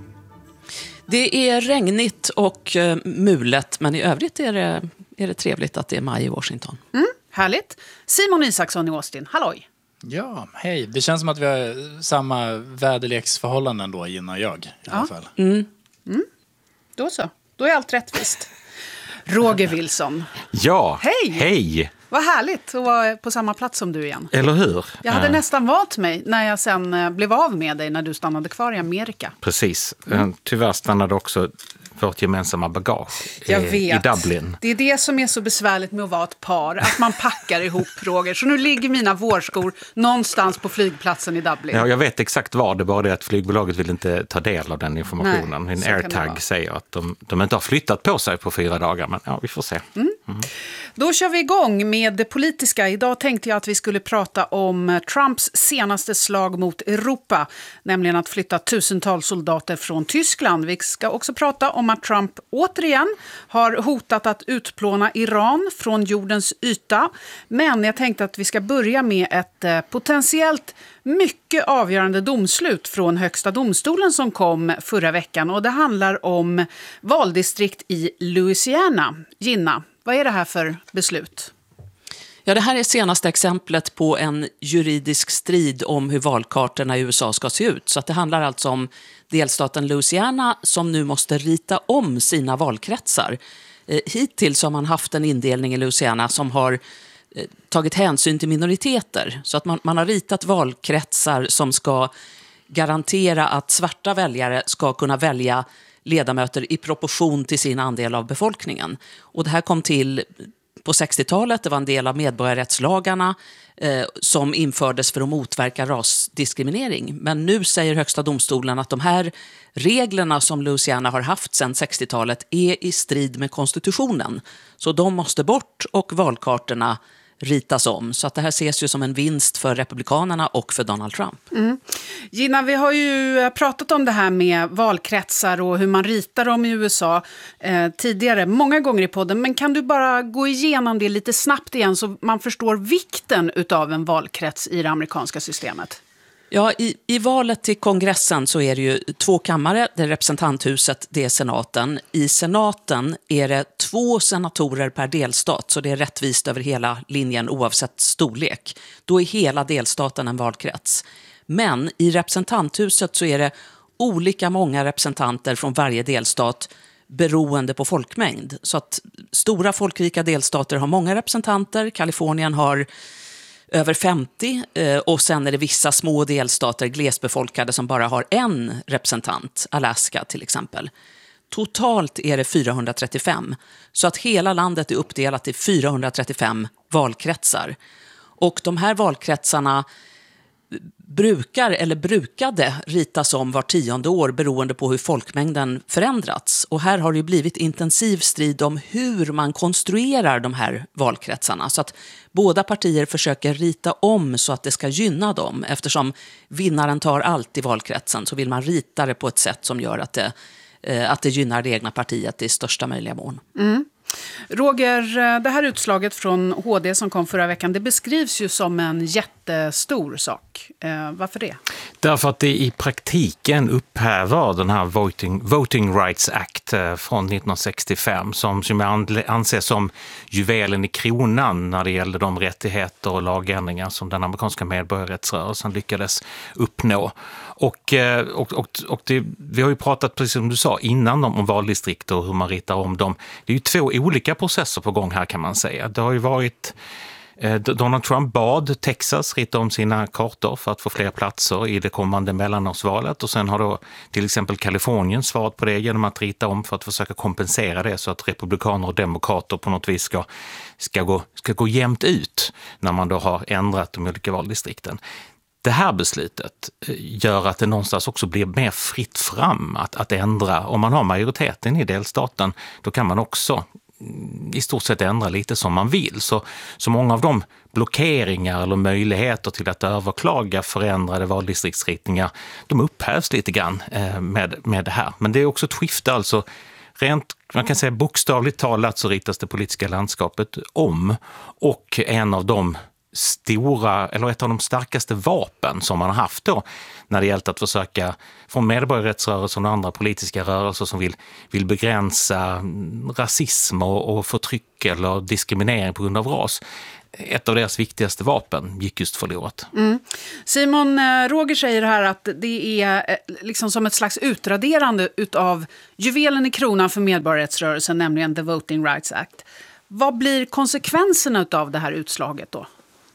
Det är regnigt och uh, mulet, men i övrigt är det, är det trevligt att det är maj i Washington. Mm, härligt. Simon Isaksson i Austin, halloj! Ja, hej. Det känns som att vi har samma väderleksförhållanden då, Gina och jag i ja. alla fall. Mm. Mm. Då så, då är allt rättvist. Roger Wilson. Ja, hej! hej! Vad härligt att vara på samma plats som du igen. Eller hur? Jag hade uh, nästan valt mig när jag sen blev av med dig när du stannade kvar i Amerika. Precis. Mm. Tyvärr stannade också vårt gemensamma bagage jag i, vet. i Dublin. Det är det som är så besvärligt med att vara ett par. Att man packar ihop, Roger. Så nu ligger mina vårskor någonstans på flygplatsen i Dublin. Ja, jag vet exakt var. Det bara det att flygbolaget vill inte ta del av den informationen. Nej, en AirTag säger att de, de inte har flyttat på sig på fyra dagar. Men ja, vi får se. Mm. Mm. Då kör vi igång med det politiska. Idag tänkte jag att vi skulle prata om Trumps senaste slag mot Europa. Nämligen att flytta tusentals soldater från Tyskland. Vi ska också prata om att Trump återigen har hotat att utplåna Iran från jordens yta. Men jag tänkte att vi ska börja med ett potentiellt mycket avgörande domslut från Högsta domstolen som kom förra veckan. Och det handlar om valdistrikt i Louisiana. Gina, vad är det här för beslut? Ja, det här är senaste exemplet på en juridisk strid om hur valkartorna i U S A ska se ut. Så att det handlar alltså om delstaten Louisiana som nu måste rita om sina valkretsar. Eh, hittills har man haft en indelning i Louisiana som har eh, tagit hänsyn till minoriteter. Så att man, man har ritat valkretsar som ska garantera att svarta väljare ska kunna välja ledamöter i proportion till sin andel av befolkningen. Och det här kom till på sextiotalet, det var en del av medborgarrättslagarna eh, som infördes för att motverka rasdiskriminering. Men nu säger Högsta domstolen att de här reglerna som Louisiana har haft sedan sextiotalet är i strid med konstitutionen. Så de måste bort och valkartorna ritas om. Så att det här ses ju som en vinst för republikanerna och för Donald Trump. Mm. Gina, vi har ju pratat om det här med valkretsar och hur man ritar dem i U S A eh, tidigare, många gånger i podden. Men kan du bara gå igenom det lite snabbt igen så man förstår vikten utav en valkrets i det amerikanska systemet? Ja, i, i valet till kongressen så är det ju två kammare, det är representanthuset, det är senaten. I senaten är det två senatorer per delstat, så det är rättvist över hela linjen oavsett storlek. Då är hela delstaten en valkrets. Men i representanthuset så är det olika många representanter från varje delstat beroende på folkmängd. Så att stora folkrika delstater har många representanter, Kalifornien har över femtio och sen är det vissa små delstater, glesbefolkade, som bara har en representant, Alaska till exempel. Totalt är det fyrahundratrettiofem, så att hela landet är uppdelat i fyrahundratrettiofem valkretsar. Och de här valkretsarna brukar eller brukade ritas om var tionde år beroende på hur folkmängden förändrats. Och här har det ju blivit intensiv strid om hur man konstruerar de här valkretsarna. Så att båda partier försöker rita om så att det ska gynna dem. Eftersom vinnaren tar allt i valkretsen så vill man rita det på ett sätt som gör att det, att det gynnar det egna partiet i största möjliga mån. Mm. Roger, det här utslaget från H D som kom förra veckan, det beskrivs ju som en jättestor sak. Eh, varför det? Därför att det i praktiken upphäver den här Voting, Voting Rights Act från nittonhundrasextiofem som, som jag anses som juvelen i kronan när det gällde de rättigheter och lagändringar som den amerikanska medborgarrättsrörelsen lyckades uppnå. Och, och, och, och det, vi har ju pratat, precis som du sa, innan om, om valdistrikt och hur man ritar om dem. Det är ju två olika processer på gång här kan man säga. Det har ju varit Donald Trump bad Texas rita om sina kartor för att få fler platser i det kommande mellanårsvalet, och sen har då till exempel Kalifornien svarat på det genom att rita om för att försöka kompensera det så att republikaner och demokrater på något vis ska, ska, gå, ska gå jämnt ut när man då har ändrat de olika valdistrikten. Det här beslutet gör att det någonstans också blir mer fritt fram att, att ändra. Om man har majoriteten i delstaten, då kan man också i stort sett ändra lite som man vill. Så, så många av de blockeringar eller möjligheter till att överklaga förändrade valdistriktsritningar, de upphävs lite grann eh, med, med det här. Men det är också ett skifte, alltså rent, man kan säga bokstavligt talat så ritas det politiska landskapet om, och en av de stora, eller ett av de starkaste vapen som man har haft då när det gällt att försöka från medborgarrättsrörelsen och andra politiska rörelser som vill, vill begränsa rasism och, och förtryck eller diskriminering på grund av ras. Ett av deras viktigaste vapen gick just förlorat. Mm. Simon, Roger säger här att det är liksom som ett slags utraderande utav juvelen i kronan för medborgarrättsrörelsen, nämligen The Voting Rights Act. Vad blir konsekvenserna av det här utslaget då?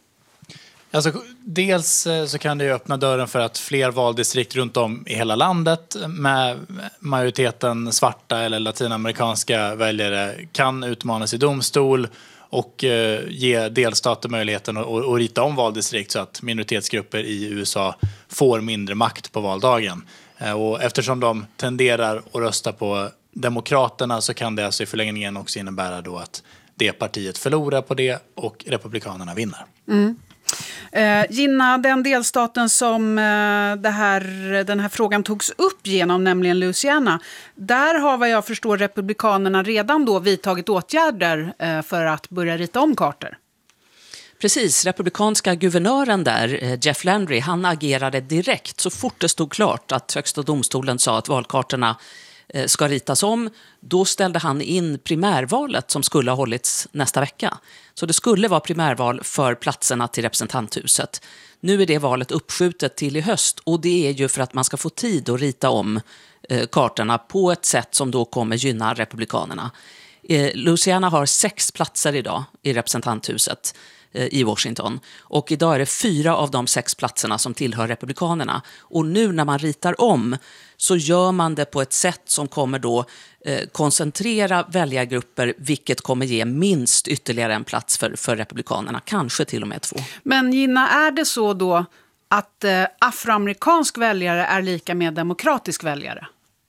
Alltså, dels så kan det ju öppna dörren för att fler valdistrikt runt om i hela landet med majoriteten svarta eller latinamerikanska väljare kan utmanas i domstol och eh, ge delstater möjligheten att, att, att rita om valdistrikt så att minoritetsgrupper i U S A får mindre makt på valdagen. Eh, och eftersom de tenderar att rösta på demokraterna så kan det alltså i förlängningen också innebära då att det partiet förlorar på det och republikanerna vinner. Mm. Eh, Gina, den delstaten som eh, det här, den här frågan togs upp genom, nämligen Louisiana, där har vad jag förstår republikanerna redan då vidtagit åtgärder eh, för att börja rita om kartor. Precis, republikanska guvernören där, Jeff Landry, han agerade direkt så fort det stod klart att högsta domstolen sa att valkartorna ska ritas om. Då ställde han in primärvalet som skulle ha hållits nästa vecka. Så det skulle vara primärval för platserna till representanthuset. Nu är det valet uppskjutet till i höst, och det är ju för att man ska få tid att rita om eh, kartorna på ett sätt som då kommer gynna republikanerna. Eh, Louisiana har sex platser idag i representanthuset i Washington. Och idag är det fyra av de sex platserna som tillhör republikanerna. Och nu när man ritar om så gör man det på ett sätt som kommer då eh, koncentrera väljargrupper, vilket kommer ge minst ytterligare en plats för, för republikanerna, kanske till och med två. Men Gina, är det så då att eh, afroamerikansk väljare är lika med demokratisk väljare?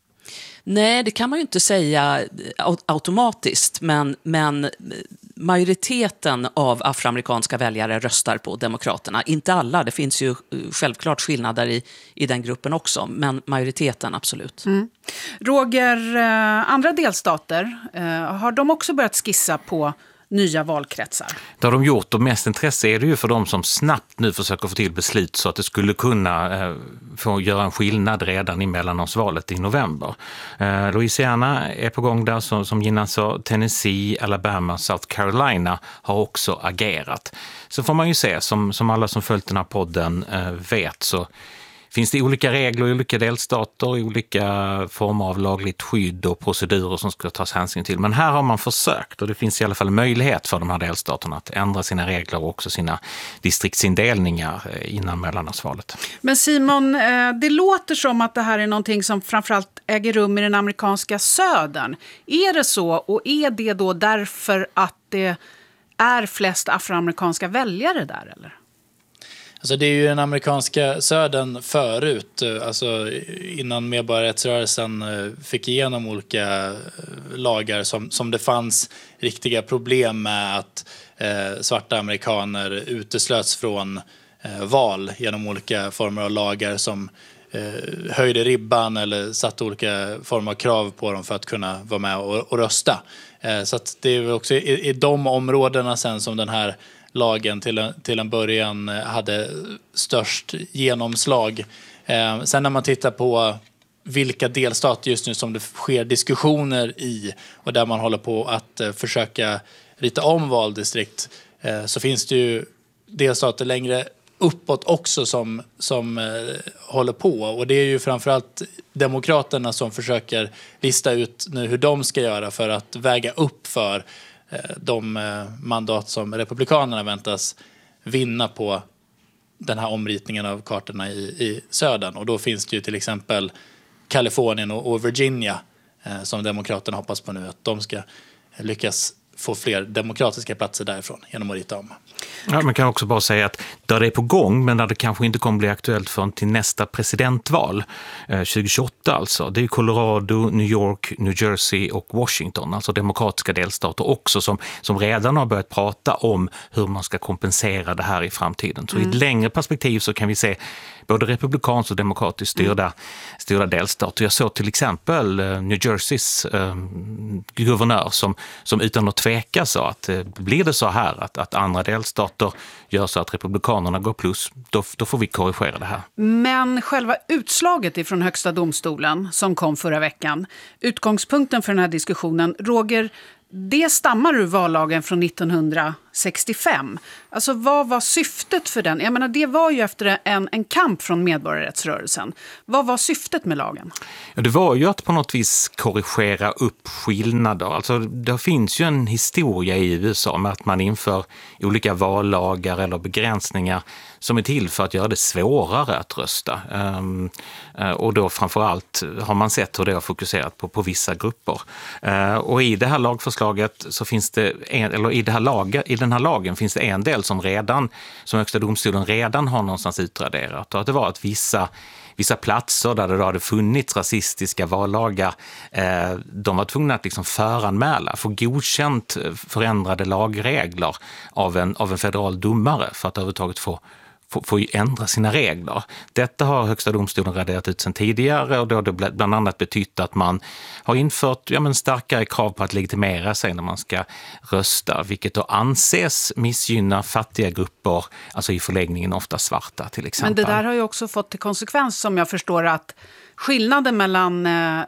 Nej, det kan man ju inte säga automatiskt, men, men majoriteten av afroamerikanska väljare röstar på demokraterna. Inte alla, det finns ju självklart skillnader i, i den gruppen också, men majoriteten absolut. Mm. Roger, andra delstater, har de också börjat skissa på nya valkretsar? Det har de gjort, och mest intresse är det ju för de som snabbt nu försöker få till beslut så att det skulle kunna eh, få göra en skillnad redan i mellanårsvalet i november. Eh, Louisiana är på gång där, som, som Gina sa. Tennessee, Alabama, South Carolina har också agerat. Så får man ju se, som, som alla som följt den här podden eh, vet, så finns det olika regler i olika delstater, olika former av lagligt skydd och procedurer som ska tas hänsyn till. Men här har man försökt, och det finns i alla fall möjlighet för de här delstaterna att ändra sina regler och också sina distriktsindelningar innan mellanårsvalet. Men Simon, det låter som att det här är någonting som framförallt äger rum i den amerikanska södern. Är det så, och är det då därför att det är flest afroamerikanska väljare där, eller? Alltså det är ju den amerikanska södern förut, alltså innan medborgarrättsrörelsen fick igenom olika lagar som, som det fanns riktiga problem med att eh, svarta amerikaner uteslöts från eh, val genom olika former av lagar som eh, höjde ribban eller satte olika former av krav på dem för att kunna vara med och, och rösta. Eh, så att det är också i, i de områdena sen som den här lagen till en, till en början hade störst genomslag. Eh, sen när man tittar på vilka delstater just nu som det sker diskussioner i och där man håller på att eh, försöka rita om valdistrikt, eh, så finns det ju delstater längre uppåt också som, som eh, håller på. Och det är ju framförallt demokraterna som försöker lista ut nu hur de ska göra för att väga upp för de mandat som republikanerna väntas vinna på den här omritningen av kartorna i, i södern. Och då finns det ju till exempel Kalifornien och, och Virginia eh, som demokraterna hoppas på nu, att de ska lyckas få fler demokratiska platser därifrån genom att rita om. Ja, man kan också bara säga att där det är på gång, men där det kanske inte kommer bli aktuellt förrän till nästa presidentval, eh, tjugohundratjugoåtta alltså. Det är Colorado, New York, New Jersey och Washington, alltså demokratiska delstater också, som, som redan har börjat prata om hur man ska kompensera det här i framtiden. Så mm. i ett längre perspektiv så kan vi se både republikanskt och demokratiskt styrda, mm. styrda delstater. Jag såg till exempel uh, New Jerseys uh, guvernör som, som utan att tveka sa att uh, blir det så här att, att andra delstater gör så att republikanerna går plus, då, då får vi korrigera det här. Men själva utslaget ifrån högsta domstolen som kom förra veckan, utgångspunkten för den här diskussionen, Roger, det stammar ur vallagen från nittonhundrasextiofem. Alltså vad var syftet för den? Jag menar, det var ju efter en, en kamp från medborgarrättsrörelsen. Vad var syftet med lagen? Ja, det var ju att på något vis korrigera upp skillnader. Alltså det finns ju en historia i U S A med att man inför olika vallagar eller begränsningar som är till för att göra det svårare att rösta. Um, uh, och då framförallt har man sett hur det har fokuserat på, på vissa grupper. Uh, och i det här lagförslaget så finns det, en, eller i, det här laga, i den här lagen finns det en del som redan, som Högsta domstolen redan har någonstans utraderat. Och att det var att vissa Vissa platser där det hade funnits rasistiska vallagar, eh, de var tvungna att liksom föranmäla, få godkänt förändrade lagregler av en, av en federal domare för att överhuvudtaget få Får, får ändra sina regler. Detta har Högsta domstolen raderat ut sedan tidigare och då har det bland annat betytt att man har infört ja, men starkare krav på att legitimera sig när man ska rösta, vilket då anses missgynna fattiga grupper, alltså i förläggningen ofta svarta till exempel. Men det där har ju också fått till konsekvens, som jag förstår, att skillnaden mellan eh,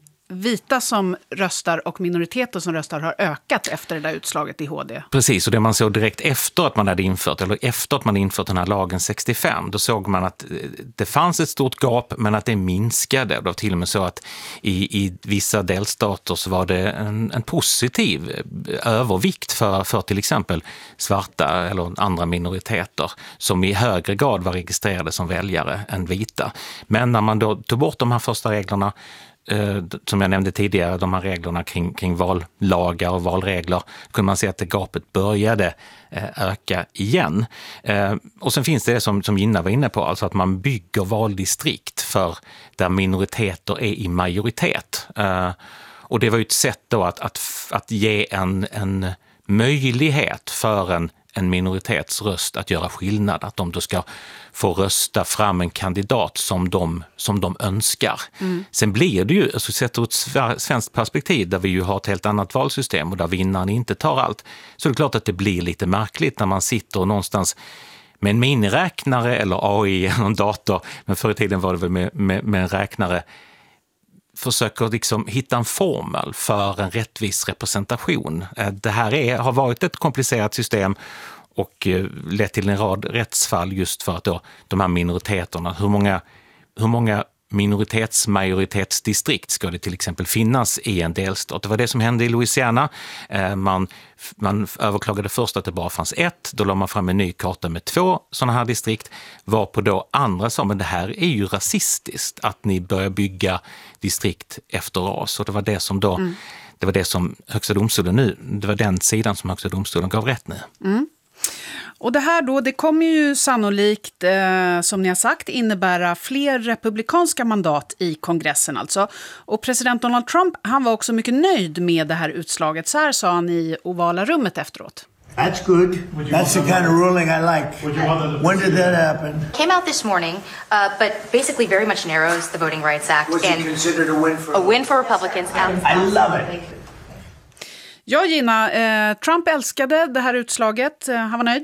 vita som röstar och minoriteter som röstar har ökat efter det där utslaget i H D. Precis, och det man såg direkt efter att man hade infört, eller efter att man infört den här lagen sextiofem, då såg man att det fanns ett stort gap men att det minskade. Det var till och med så att i, i vissa delstater så var det en, en positiv övervikt för, för till exempel svarta eller andra minoriteter som i högre grad var registrerade som väljare än vita. Men när man då tog bort de här första reglerna, som jag nämnde tidigare, de här reglerna kring, kring vallagar och valregler, kunde man se att det gapet började öka igen. Och sen finns det det som, som Gina var inne på, alltså att man bygger valdistrikt för där minoriteter är i majoritet. Och det var ju ett sätt då att, att, att ge en, en möjlighet för en en minoritetsröst att göra skillnad, att de då ska få rösta fram en kandidat som de, som de önskar. Mm. Sen blir det ju, alltså sett ur ett svenskt perspektiv där vi ju har ett helt annat valsystem och där vinnaren inte tar allt, så är det klart att det blir lite märkligt när man sitter någonstans med en miniräknare eller A I eller en dator, men förr i tiden var det väl med, med, med en räknare, försöker liksom hitta en formel för en rättvis representation. Det här är, har varit ett komplicerat system och lett till en rad rättsfall just för att då, de här minoriteterna, hur många, hur många minoritetsmajoritetsdistrikt ska det till exempel finnas i en delstat. Det var det som hände i Louisiana. Man, man överklagade först att det bara fanns ett, då la man fram en ny karta med två sådana här distrikt, varpå då andra sa, men det här är ju rasistiskt att ni börjar bygga distrikt efter ras. Och det var det som då, mm. det var det som Högsta domstolen nu, det var den sidan som Högsta domstolen gav rätt nu. Mm. Och det här då, det kommer ju sannolikt, eh, som ni har sagt, innebära fler republikanska mandat i kongressen alltså. Och president Donald Trump, han var också mycket nöjd med det här utslaget. Så här sa han i ovala rummet efteråt. That's good. That's the kind of ruling I like. When did that happen? Came out this morning, uh, but basically very much narrows the Voting Rights Act. Was it considered a win for a win for Republicans? I love it. Ja, Gina, eh, Trump älskade det här utslaget. Eh, han var nöjd?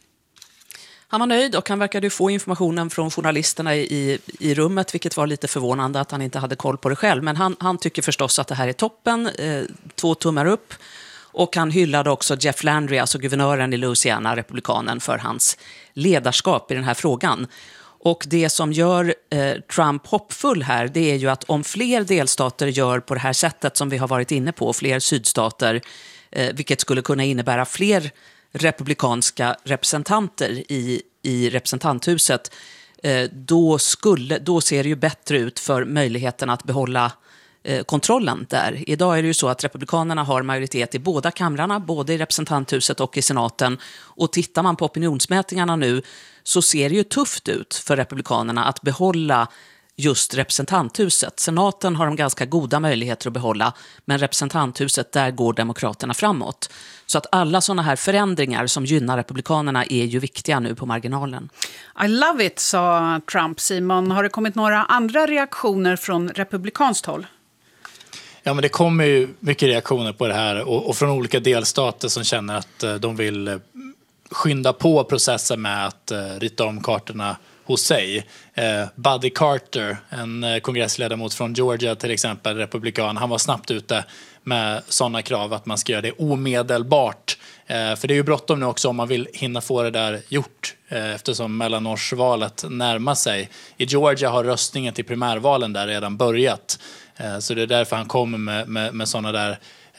Han var nöjd och han verkade få informationen från journalisterna i, i rummet, vilket var lite förvånande att han inte hade koll på det själv. Men han, han tycker förstås att det här är toppen, eh, två tummar upp. Och han hyllade också Jeff Landry, alltså guvernören i Louisiana, republikanen, för hans ledarskap i den här frågan. Och det som gör eh, Trump hoppfull här, det är ju att om fler delstater gör på det här sättet som vi har varit inne på, fler sydstater, eh, vilket skulle kunna innebära fler republikanska representanter i, i representanthuset, eh, då, skulle, då ser det ju bättre ut för möjligheten att behålla eh, kontrollen där. Idag är det ju så att republikanerna har majoritet i båda kamrarna, både i representanthuset och i senaten. Och tittar man på opinionsmätningarna nu så ser det ju tufft ut för republikanerna att behålla just representanthuset. Senaten har de ganska goda möjligheter att behålla, men representanthuset, där går demokraterna framåt. Så att alla sådana här förändringar som gynnar republikanerna är ju viktiga nu på marginalen. I love it, sa Trump. Simon, har det kommit några andra reaktioner från republikanskt håll? Ja, men det kommer ju mycket reaktioner på det här och, och från olika delstater som känner att uh, de vill uh, skynda på processen med att uh, rita om kartorna hos sig. Eh, Buddy Carter, en eh, kongressledamot från Georgia till exempel, republikan, han var snabbt ute med sådana krav att man ska göra det omedelbart. Eh, för det är ju bråttom nu också om man vill hinna få det där gjort eh, eftersom mellanårsvalet närmar sig. I Georgia har röstningen till primärvalen där redan börjat. Eh, så det är därför han kommer med, med, med sådana där